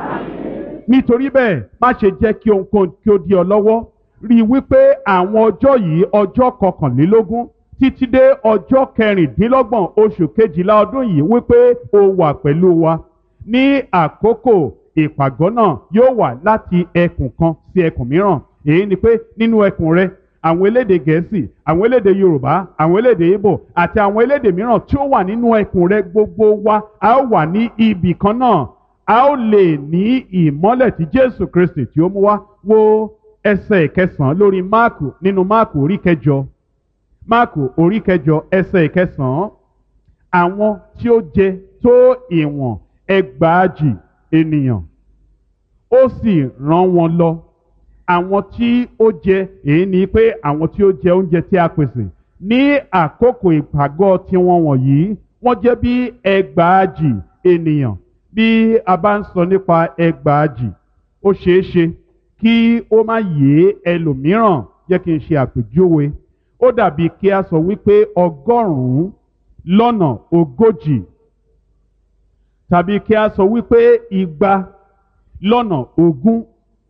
Speaker 2: Nítorí bẹ́ẹ̀ má ṣe jẹ́ kí ohunkóhun kí ó dí ọ lọ́wọ́. Rí i wípé àwọn ọjọ́ yìí, ọjọ́ kọkànlélógún títí dé ọjọ́ kẹrìndínlọ́gbọ̀n oṣù kejìlá ọdún yìí, wípé o wà pẹ̀lú wa. Ní àkókò ìpàgọ́ náà yóò wà láti ẹkùn kan sí ẹkùn mìíràn. Èyí ni pé nínú ẹkùn rẹ àwọn elédè Gẹ̀ẹ́sì, àwọn elédè Yorùbá, àwọn elédè Ìgbò àti àwọn elédè mìíràn tí ó wà nínú ẹkùn rẹ, gbogbo wa a ó wà ní ibì kan náà. A ó lè ní ìmọ́lẹ̀ tí Jésù Kristi tí ó mú wá. Wo ẹsẹ̀ ìkẹsàn-án lórí Máàkù, nínú Máàkù orí kẹjọ. Máàkù orí kẹjọ ẹsẹ̀ ìkẹsàn-án. Àwọn tí ó jẹ tó ìwọ̀n ẹgbàájì ènìyàn ó sì rán wọn lọ. Àwọn tí ó jẹ, èyí ni pé àwọn tí ó jẹ oúnjẹ tí a pèsè ní àkókò ìpàgọ́ tiwọn wọ̀nyí, wọ́n jẹ́ bí ẹgbàájì ènìyàn. Bí a bá ń sọ nípa ẹgbàájì, ó ṣeé ṣe kí ó má yé ẹlòmíràn. Jẹ́ kí n ṣe àpèjúwe. Ó dàbí kí a sọ wípé ọgọ́rùn-ún lọ́nà ogójì, tàbí kí a sọ wípé igba lọ́nà ogún,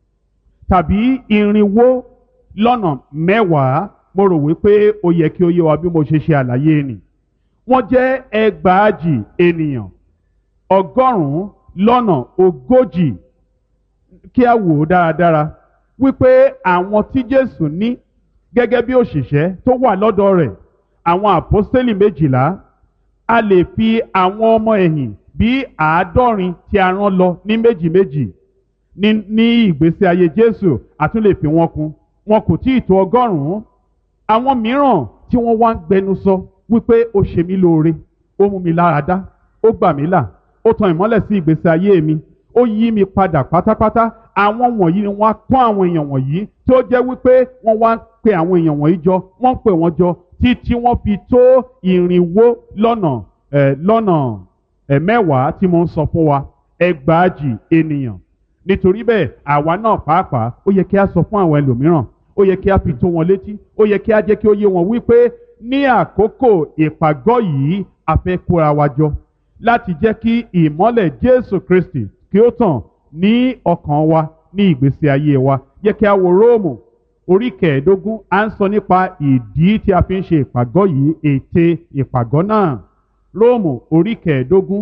Speaker 2: tàbí irinwó lọ́nà mẹ́wàá. Mo rò wípé ó yẹ kí ó yé wa bí mo ṣe ṣe àlàyé nì. Wọ́n jẹ́ ẹgbàájì ènìyàn, ọgọ́rùn-ún lọ́nà ogójì. Kí a wò ó dáradára wípé àwọn tí Jésù ní gẹ́gẹ́ bí òṣìṣẹ́ tó wà lọ́dọ̀ rẹ̀, àwọn àpọ́stélì méjìlá, a lè fi àwọn ọmọ ẹ̀yìn bí àádọ́rin tí a rán lọ ní méjì méjì. ní ní ìgbésí ayé Jésù a tún lè fi wọn kún, wọn kò tí ì tó ọgọ́rùn-ún. Àwọn mìíràn tí wọ́n wá ń gbẹnu sọ wípé ó ṣe mí lóore, ó mú mi lára dá, ó gbà mí là, ó tan ìmọ́lẹ̀ sí ìgbésí ayé mi, ó yí mi padà pátápátá. Àwọn wọ̀nyí ni wọ́n á kọ́ àwọn èèyàn wọ̀nyí tí ó jẹ́ wípé wọ́n wá ń pe àwọn èèyàn wọ̀nyí jọ, wọ́n ń pè wọ́n jọ títí wọ́n fi tó ìrìnwó lọ́nà ẹ̀ lọ́nà ẹ̀ mẹ́wàá tí mo ń sọ fún wa, ẹgbàájì ènìyàn. Nítorí bẹ́ẹ̀ àwa náà pàápàá ó yẹ kí a sọ fún àwọn ẹlòmíràn, ó yẹ kí a fi tó wọn létí, ó yẹ kí a jẹ́ kí ó yé wọn wípé ní àkókò ìpàgọ́ yìí a fẹ́ kóra wa jọ láti jẹ́ kí ìmọ́lẹ̀ Jésù Kristi kí ó tàn ní ọkàn wa, ní ìgbésí ayé wa. Jẹ́ kí a wo Róòmù orí kẹẹ̀ẹ́dógún, à ń sọ nípa ìdí tí a fi ń ṣe ìpàgọ́ yìí, ète ìpàgọ́ náà. Róòmù orí kẹẹ̀ẹ́dógún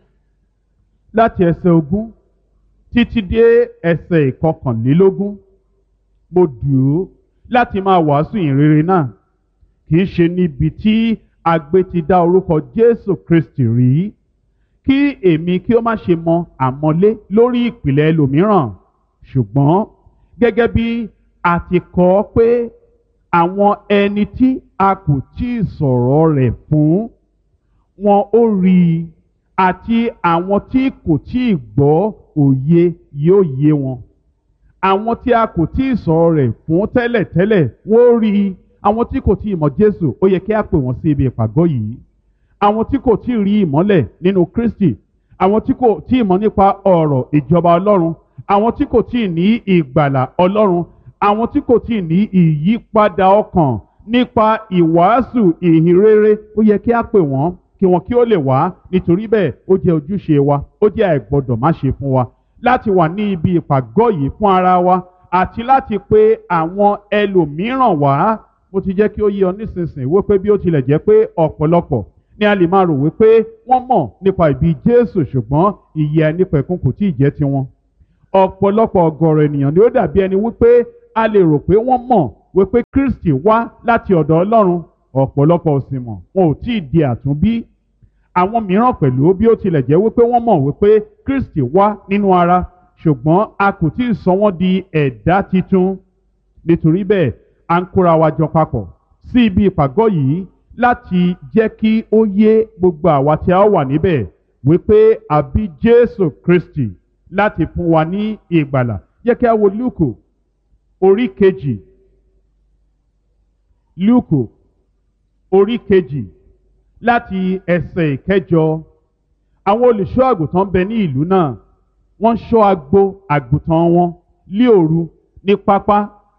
Speaker 2: láti ẹsẹ̀ ogún títí dé ẹsẹ̀ ìkọkànlélógún. Mo dùn ú láti máa wàásù ìrere náà, kì í ṣe níbi tí agbé ti dá orúkọ Jésù Kristi rí, kí èmi kí ó má ṣe mọ àmọ́lé lórí ìpìlẹ̀ ẹlòmíràn, ṣùgbọ́n gẹ́gẹ́ bí a ti kọ ọ́ pé àwọn ẹni tí a kò tí ì sọ̀rọ̀ rẹ̀ fún wọn ó rí i, àti àwọn tí kò tí ì gbọ́ òye yóò yé wọn. Àwọn tí a kò tí ì sọ̀rọ̀ rẹ̀ fún tẹ́lẹ̀tẹ́lẹ̀ wọ́n ó rí i. Àwọn tí kò tí ì mọ̀ Jésù ó yẹ kí a pè wọ́n sí ibi ìpàgọ́ yìí. Àwọn tí kò tí ì rí ìmọ́lẹ̀ nínú Kristi, àwọn tí kò tí ì mọ̀ nípa ọ̀rọ̀ ìjọba Ọlọ́run, àwọn tí kò tí ì ní ìgbàlà Ọlọ́run, àwọn tí kò tí ì ní ìyípadà ọkàn nípa ìwàásù ìhìnrere, ó yẹ kí a pè wọ́n kí wọn kí ó lè wá. Nítorí bẹ́ẹ̀ ó jẹ́ ojúṣe wa, ó jẹ́ àìgbọ́dọ̀ má ṣe fún wa láti wà ní ibi ìpàgọ́ yìí fún ara wa àti láti pe àwọn ẹlòmíràn wá. Mo ti jẹ́ kí ó yé ọ nísinsìnyí wípé bí ó tilẹ̀ jẹ́ pé ọ̀pọ̀lọpọ̀ ni a lè máa rò wípé wọ́n mọ̀ nípa ìbí Jésù, ṣùgbọ́n ìyè àìnípẹ̀kun kò tí ì jẹ́ tiwọn. Ọ̀pọ̀lọpọ̀ ọ̀gọ̀rọ̀ ènìyàn ni ó dàbí ẹni wípé a lè rò pé wọ́n mọ̀ wípé Kristi wá láti ọ̀dọ̀ Ọlọ́run, ọ̀pọ̀lọpọ̀ ò sì mọ̀, wọn ò tí ì di àtúnbí. Àwọn mìíràn pẹ̀lú bí ó tilẹ̀ jẹ́ wípé wọ́n mọ̀ wípé Kristi wá nínú ara, ṣùgbọ́n a kò tí ì sọ wọ́n di ẹ̀dá titun. Nítorí bẹ́ẹ̀ à ń kóra wa jọ papọ̀ sí ibi ìpàgọ́ yìí láti jẹ́ kí ó yé gbogbo àwa tí a wà níbẹ̀ wípé a bí Jésù Kristi láti fún wa ní ìgbàlà. Jẹ́ kí a wo Lúùkù orí kejì, Lúùkù orí kejì láti ẹsẹ̀ ìkẹjọ. Àwọn olùṣọ́ àgùntàn bẹ ní ìlú náà, wọ́n ṣọ́ agbo àgùntàn wọn lí òru ní pápá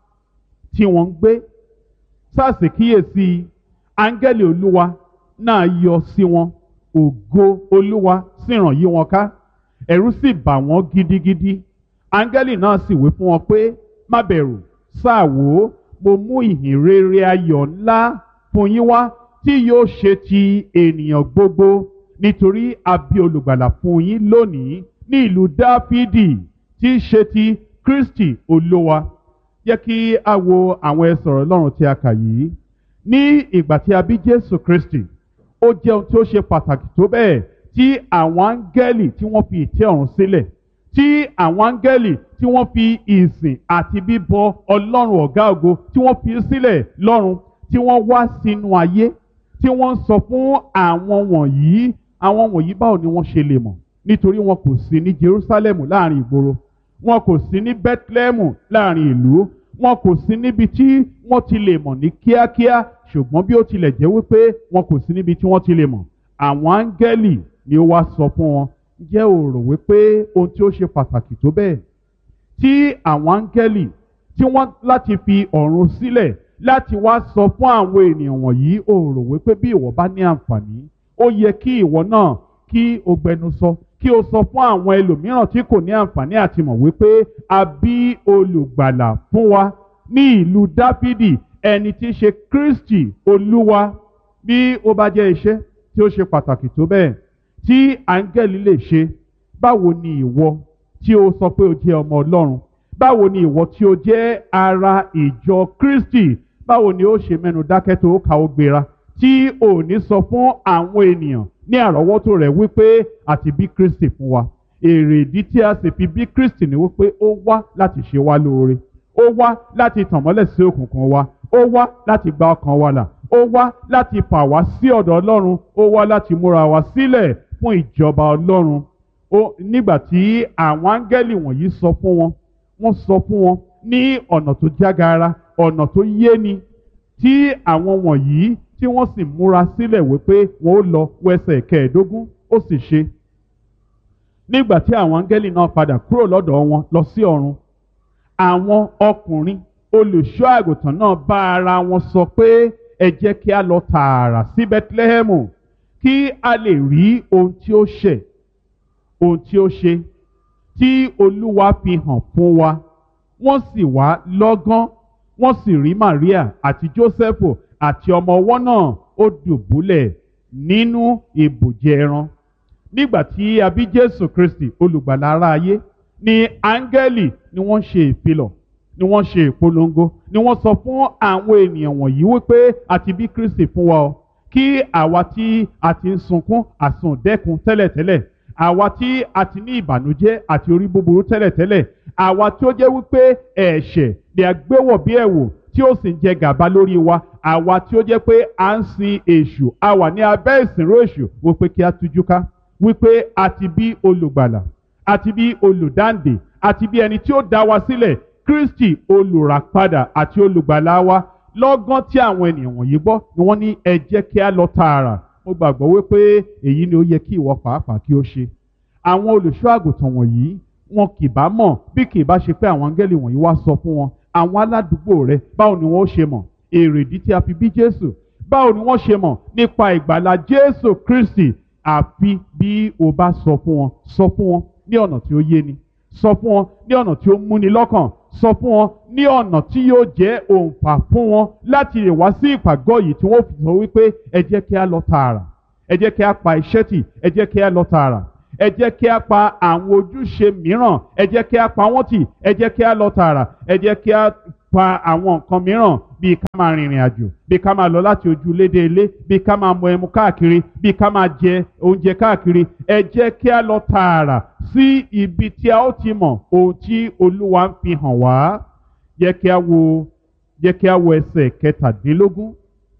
Speaker 2: tí wọ́n ń gbé. Sáàsì kíyèsí, áńgẹ́lì Olúwa náà yọ sí wọn, ògo Olúwa sì ràn yí wọn ká, ẹ̀rù sì bà wọ́n gidigidi. Áńgẹ́lì náà sì wí fún wọn pé, má bẹ̀rù, sáà wò ó, mo mú ìhìn rere ayọ̀ ńlá fún yín wá tí yóò ṣe ti ènìyàn gbogbo, nítorí a bí olùgbàlà fún yín lónìí ní ìlú Dáfídì, tí í ṣe ti Kristi Olúwa. Jẹ́ kí a wo àwọn ẹsẹ̀ ọ̀rọ̀ Ọlọ́run tí a kà yìí. Ní ìgbà tí a bí Jésù Kristi, ó jẹ́ ohun tí ó ṣe pàtàkì tó bẹ́ẹ̀ tí àwọn áńgẹ́lì tí wọ́n fi ìtẹ́ ọ̀run sílẹ̀, tí àwọn áńgẹ́lì tí wọ́n fi ìsìn àti bíbọ Ọlọ́run ọ̀gá ògo tí wọ́n fi sílẹ̀ lọ́run, tí wọ́n wá sínú ayé, tí wọ́n ń sọ fún àwọn wọ̀nyí. Àwọn wọ̀nyí báwo ni wọ́n ṣe lè mọ̀? Nítorí wọn kò sí ní Jerúsálẹ́mù láàrin ìgboro, wọn kò sí ní Bẹ́tílẹ́mù láàrin ìlú, wọn kò sí níbi tí wọ́n ti lè mọ̀ ní kíákíá. Ṣùgbọ́n bí ó tilẹ̀ jẹ́ wípé wọn kò sí níbi tí wọ́n ti lè mọ̀, àwọn áńgẹ́lì ni ó wá sọ fún wọn. Ǹjẹ́ o rò wípé ohun tí ó ṣe pàtàkì tó bẹ́ẹ̀ tí àwọn áńgẹ́lì tí wọ́n láti fi ọ̀run sílẹ̀ láti wá sọ fún àwọn ènìyàn wọ̀nyí, o rò wípé bí ìwọ bá ní àǹfààní, ó yẹ kí ìwọ náà kí o gbẹnu sọ, kí o sọ fún àwọn ẹlòmíràn tí kò ní àǹfààní àti mọ̀ wípé a bí olùgbàlà fún wa ní ìlú Dáfídì, ẹni tí í ṣe Kristi Olúwa. Bí ó bá jẹ́ iṣẹ́ tí ó ṣe pàtàkì tó bẹ́ẹ̀ tí áńgẹ́lì lè ṣe, báwo ni ìwọ tí o sọ pé o jẹ́ ọmọ Ọlọ́run, báwo ni ìwọ tí o jẹ́ ara ìjọ Kristi, báwo ni ó ṣe mẹ́nu dákẹ́ tó kà ó gbéra tí ò ní sọ fún àwọn ènìyàn ní àrọ́wọ́tó rẹ̀ wípé àti bí Kristi fún wa, èrèdí tí a sì fi bí Kristi ni wípé ó wá láti ṣe wá lóore, ó wá láti tàn mọ́lẹ̀ sí òkùnkùn wa, ó wá láti gba ọkàn wa là, ó wá láti fà wá sí ọ̀dọ̀ Ọlọ́run, ó wá láti múra wá sílẹ̀ fún ìjọba Ọlọ́run. Ó nígbà tí àwọn áńgẹ́lì wọ̀nyí sọ fún wọn, wọ́n sọ fún wọn ní ọ̀nà tó jágara, ọ̀nà tó yéni, tí àwọn wọ̀nyí tí wọ́n sì múra sílẹ̀ wípé wọ́n ó lọ wẹsẹ̀ kẹẹ̀ẹ́dógún, ó sì ṣe. Nígbà tí àwọn áńgẹ́lì náà padà kúrò lọ́dọ̀ wọn lọ sí ọ̀run, àwọn ọkùnrin olùṣọ́ àgùntàn náà bá ara wọn sọ pé ẹ jẹ́ kí a lọ tààrà sí Bẹ́tílẹ́hẹ́mù kí a lè rí ohun tí ó ṣẹ̀, ohun tí ó ṣe, tí Olúwa fi hàn fún wa. Wọ́n sì wá lọ́gán, wọ́n sì rí Màríà àti Jósẹ́fù àti ọmọ ọwọ́ náà ó dùbúlẹ̀ nínú ibùjẹ ẹran. Nígbà tí a bí Jésù Kristi olùgbàlà ará ayé, ni áńgẹ́lì ni wọ́n ṣe ìfilọ̀, ni wọ́n ṣe ìpolongo, ni wọ́n sọ fún àwọn ènìyàn wọ̀nyí wípé a ti bí Kristi fún wa o, kí àwa tí a ti ń sunkún àsundẹ́kun tẹ́lẹ̀tẹ́lẹ̀, àwa tí a ti ní ìbànújẹ́ àti orí búburú tẹ́lẹ̀tẹ́lẹ̀, àwa tí ó jẹ́ wípé ẹ̀ṣẹ̀ ni a gbé wọ̀ bí ẹ̀wù tí ó sì ń jẹ gàba lórí wa, àwa tí ó jẹ́ pé à ń sin èṣù, a wà ní abẹ́ ìsìnrú èṣù, wípé kí a tújú ká, wípé a ti bí olùgbàlà, a ti bí olùdáǹdè, a ti bí ẹni tí ó dá wa sílẹ̀, Kristi olùràpadà àti olùgbàlà wa. Lọ́gán tí àwọn ènìyàn wọ̀nyí gbọ́ ni wọ́n ní ẹ jẹ́ kí a lọ tààrà. Mo gbàgbọ́ wípé èyí ni ó yẹ kí ìwọ pàápàá kí ó ṣe. Àwọn olùṣọ́ àgùntàn wọ̀nyí wọn kì bá mọ̀ bí kì bá ṣe pé àwọn áńgẹ́lì wọ̀nyí wá sọ fún wọn. Àwọn aládùúgbò rẹ, báwo ni wọ́n ṣe mọ̀ èrèdí tí a fi bí Jésù? Báwo ni wọ́n ṣe mọ̀ nípa ìgbàlà Jésù Kristi? Àfi bí o bá sọ fún wọn, sọ fún wọn ní ọ̀nà tí ó yéni, sọ fún wọn ní ọ̀nà tí ó múni lọ́kàn, sọ fún wọn ní ọ̀nà tí yóò jẹ́ òǹfà fún wọn láti lè wá sí ìpàgọ́ yìí tí wọ́n fi sọ wípé ẹ jẹ́ kí a lọ tààrà, ẹ jẹ́ kí a pa iṣẹ́ tì, ẹ jẹ́ kí a lọ tààrà, ẹ jẹ́ kí a pa àwọn ojúṣe mìíràn, ẹ jẹ́ kí a pa wọ́n tì, ẹ jẹ́ kí a lọ tààrà, ẹ jẹ́ kí a pa àwọn nǹkan mìíràn bíi ká máa rìnrìn àjò, bíi ká máa lọ láti ojú ilé dé ilé, bíi ká máa mu ẹmu káàkiri, bíi ká máa jẹ oúnjẹ káàkiri. Ẹ jẹ́ kí a lọ tààrà sí ibi tí a ó ti mọ̀ ohun tí Olúwa ń fi hàn wá. Jẹ́ kí a wo jẹ́ kí a wo ẹsẹ̀ kẹtàdínlógún.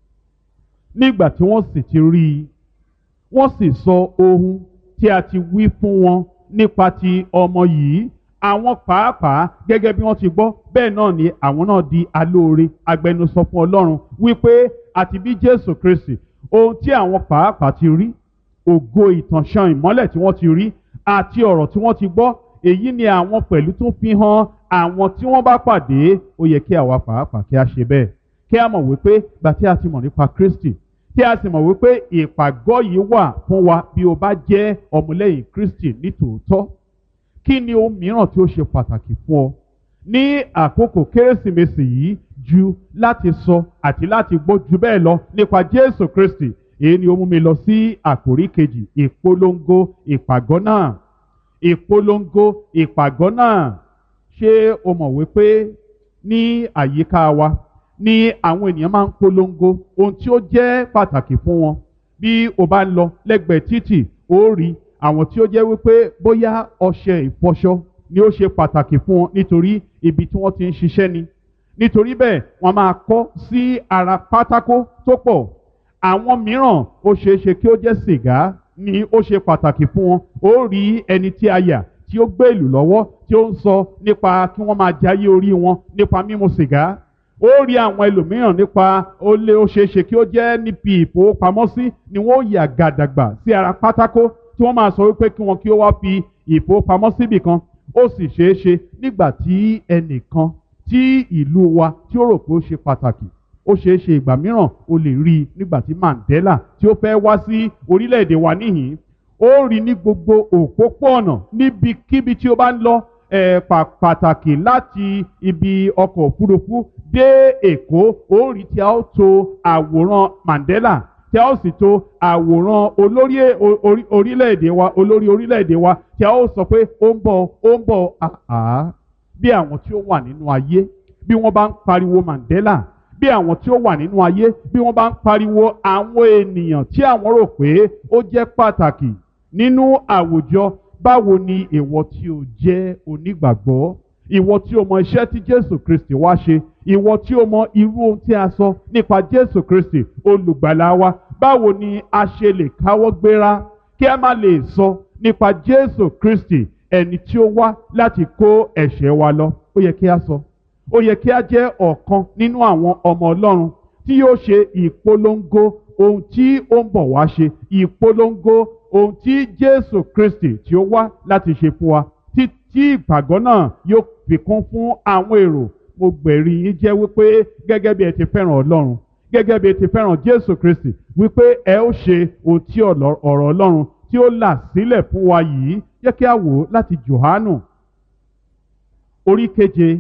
Speaker 2: Nígbà tí wọ́n sì ti rí i, wọ́n sì sọ ohun tí a ti wí fún wọn nípa ti ọmọ yìí. Àwọn pàápàá gẹ́gẹ́ bí wọ́n ti gbọ́, bẹ́ẹ̀ náà ni àwọn náà di alóore agbẹnusọ fún Ọlọ́run wípé àti bí Jésù Kristi, ohun tí àwọn pàápàá ti rí, ògo ìtànṣán ìmọ́lẹ̀ tí wọ́n ti rí àti ọ̀rọ̀ tí wọ́n ti gbọ́, èyí ni àwọn pẹ̀lú tún fi hàn àwọn tí wọ́n bá pàdé. Ó yẹ kí àwa pàápàá kí a ṣe bẹ́ẹ̀, kí a mọ̀ wípé gbà tí a ti mọ̀ nípa Kristi, tí a sì mọ̀ wípé ìpàgọ́ yìí wà fún wa bí o bá jẹ́ ọmọlẹ́yìn Kristi nítòótọ́. Kí ni ohun mìíràn tí ó ṣe pàtàkì fún ọ ní àkókò Kérésìmesì yìí ju láti sọ àti láti gbọ́ ju bẹ́ẹ̀ lọ nípa Jésù Kristi? Èyí ni ó mú mi lọ sí àkòrí kejì, ìpolongo ìpàgọ́ náà. Ìpolongo ìpàgọ́ náà. Ṣé o mọ̀ wípé ní àyíká wa ni àwọn ènìyàn máa ń polongo ohun tí ó jẹ́ pàtàkì fún wọn? Bí o bá ń lọ lẹ́gbẹ̀ẹ́ títì, ó rí àwọn tí ó jẹ́ wípé bóyá ọṣẹ ìfọṣọ ni ó ṣe pàtàkì fún wọn nítorí ibi tí wọ́n ti ń ṣiṣẹ́ ni. Nítorí bẹ́ẹ̀ wọ́n máa kọ́ sí ara pátákó tó pọ̀. Àwọn mìíràn ó ṣeé ṣe kí ó jẹ́ sìgá ni ó ṣe pàtàkì fún wọn. Ó rí ẹni tí a yà tí ó gbé ìlú lọ́wọ́ tí ó ń sọ nípa kí wọ́n máa jayé orí wọn nípa mímu sìgá. Ó rí àwọn ẹlòmíràn nípa ó lé ó ṣeé ṣe kí ó jẹ́ níbi ìfowópamọ́sí ni wọ́n yà gàdàgbà sí ara pátákó tí wọ́n máa sọ wípé kí wọn kí ó wá fi ìfowópamọ́sí bì kan. Ó sì ṣeé ṣe nígbà tí ẹnìkan tí ìlú wa tí ó rò pé ó ṣe pàtàkì, ó ṣeé ṣe ìgbà mìíràn o lè rí i nígbà tí Mandela tí ó fẹ́ wá sí orílẹ̀-èdè wa níhìn. Ó rí ní gbogbo òpópó-ọ̀nà níbikíbi tí ó bá ń lọ, ẹ̀ pàtàkì láti ibi ọkọ̀ òfurufú dé Èkó. Ó rí tí a ó to àwòrán Mandela, tí a ó sì to àwòrán olórí orílẹ̀-èdè wa, olórí orílẹ̀-èdè wa, tí a ó sọ pé ó ń bọ̀, ó ń bọ̀. Àá bí àwọn tí ó wà nínú ayé bí wọ́n bá ń pariwo Mandela, bí àwọn tí ó wà nínú ayé bí wọ́n bá ń pariwo àwọn ènìyàn tí àwọn rò pé ó jẹ́ pàtàkì nínú àwùjọ, báwo ni ìwọ tí o jẹ́ onígbàgbọ́, ìwọ tí o mọ iṣẹ́ tí Jésù Kristi wá ṣe, ìwọ tí o mọ irú ohun tí a sọ nípa Jésù Kristi olùgbàlà wa, báwo ni a ṣe lè káwọ́ gbéra kí a má lè sọ nípa Jésù Kristi ẹni tí ó wá láti kó ẹ̀ṣẹ̀ wa lọ? Ó yẹ kí a sọ, ó yẹ kí a jẹ́ ọ̀kan nínú àwọn ọmọ Ọlọ́run tí yóò ṣe ìpolongo ohun tí ó ń bọ̀ wá ṣe, ìpolongo ohun tí Jésù Kristi tí ó wá láti ṣe fún wa, tí tí ìpàgọ́ náà yóò fi kún fún àwọn èrò. Mo gbẹ̀rí yín jẹ́ wípé gẹ́gẹ́ bí ẹ ti fẹ́ràn Ọlọ́run, gẹ́gẹ́ bí ẹ ti fẹ́ràn Jésù Kristi, wípé ẹ ó ṣe ohun tí ọ̀rọ̀ Ọlọ́run tí ó là sílẹ̀ fún wa yìí. Jẹ́ kí a wò ó láti Jòhánù orí keje,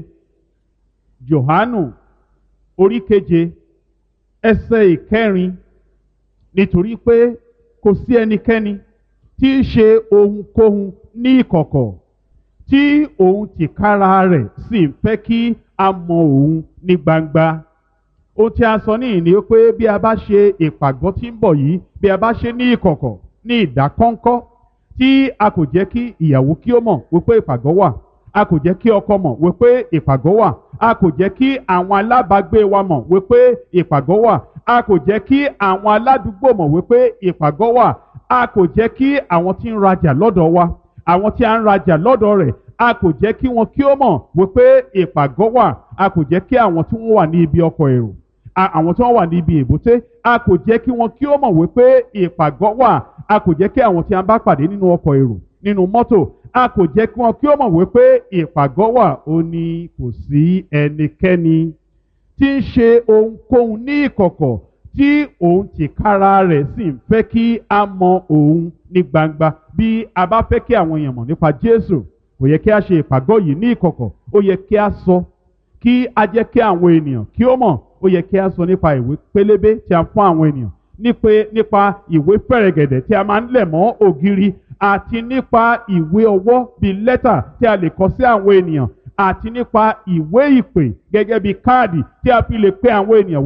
Speaker 2: Jòhánù orí keje ẹsẹ̀ ìkẹrin. Nítorí pé kò sí ẹnikẹ́ni tí í ṣe ohunkóhun ní ìkọ̀kọ̀ tí òun tìkára rẹ̀ sì ń fẹ́ kí a mọ òun ní gbangba. Ohun tí a sọ níyìí ni pé bí a bá ṣe ìpàgọ́ tí ń bọ̀ yìí, bí a bá ṣe ní ìkọ̀kọ̀, ní ìdákọ́ńkọ́, tí a kò jẹ́ kí ìyàwó kí ó mọ̀ wípé ìpàgọ́ wà, a kò jẹ́ kí ọkọ mọ̀ wípé ìpàgọ́ wà, a kò jẹ́ kí àwọn alábàágbé wa mọ̀ wípé ìpàgọ́ wà, a kò jẹ́ kí àwọn aládùúgbò mọ̀ wípé ìpàgọ́ wà, a kò jẹ́ kí àwọn tí ń rajà lọ́dọ̀ wa, àwọn tí a ń rajà lọ́dọ̀ rẹ̀, a kò jẹ́ kí wọn kí ó mọ̀ wípé ìpàgọ́ wà, a kò jẹ́ kí àwọn tí wọ́n wà ní ibi ọkọ̀ èrò, àwọn tí wọ́n wà ní ibi èbúté, a kò jẹ́ kí wọn kí ó mọ̀ wípé ìpàgọ́ wà, a kò jẹ́ kí àwọn tí a bá pàdé nínú ọkọ̀ èrò, nínú mọ́tò, a kò jẹ́ kí wọn kí ó mọ̀ wípé ìpàgọ́ wà. Ó ní kò sí ẹnikẹ́ni tí ń ṣe ohunkóhun ní ìkọ̀kọ̀ tí òun tìkára rẹ̀ sì ń fẹ́ kí a mọ òun ní gbangba. Bí a bá fẹ́ kí àwọn èèyàn mọ̀ nípa Jésù, kò yẹ kí a ṣe ìpàgọ́ yìí ní ìkọ̀kọ̀, ó yẹ kí a sọ, kí a jẹ́ kí àwọn ènìyàn kí ó mọ̀. Ó yẹ kí a sọ nípa ìwé pélébé tí a fún àwọn ènìyàn, nípa ìwé fẹ̀rẹ̀gẹ̀dẹ̀ tí a máa ń lẹ̀ mọ́ ògiri, àti nípa ìwé ọwọ́ bíi lẹ́tà tí a lè kọ sí àwọn ènìyàn, àti nípa ìwé ìpè gẹ́gẹ́ bíi káàdì tí a fi lè pe àwọn ènìyàn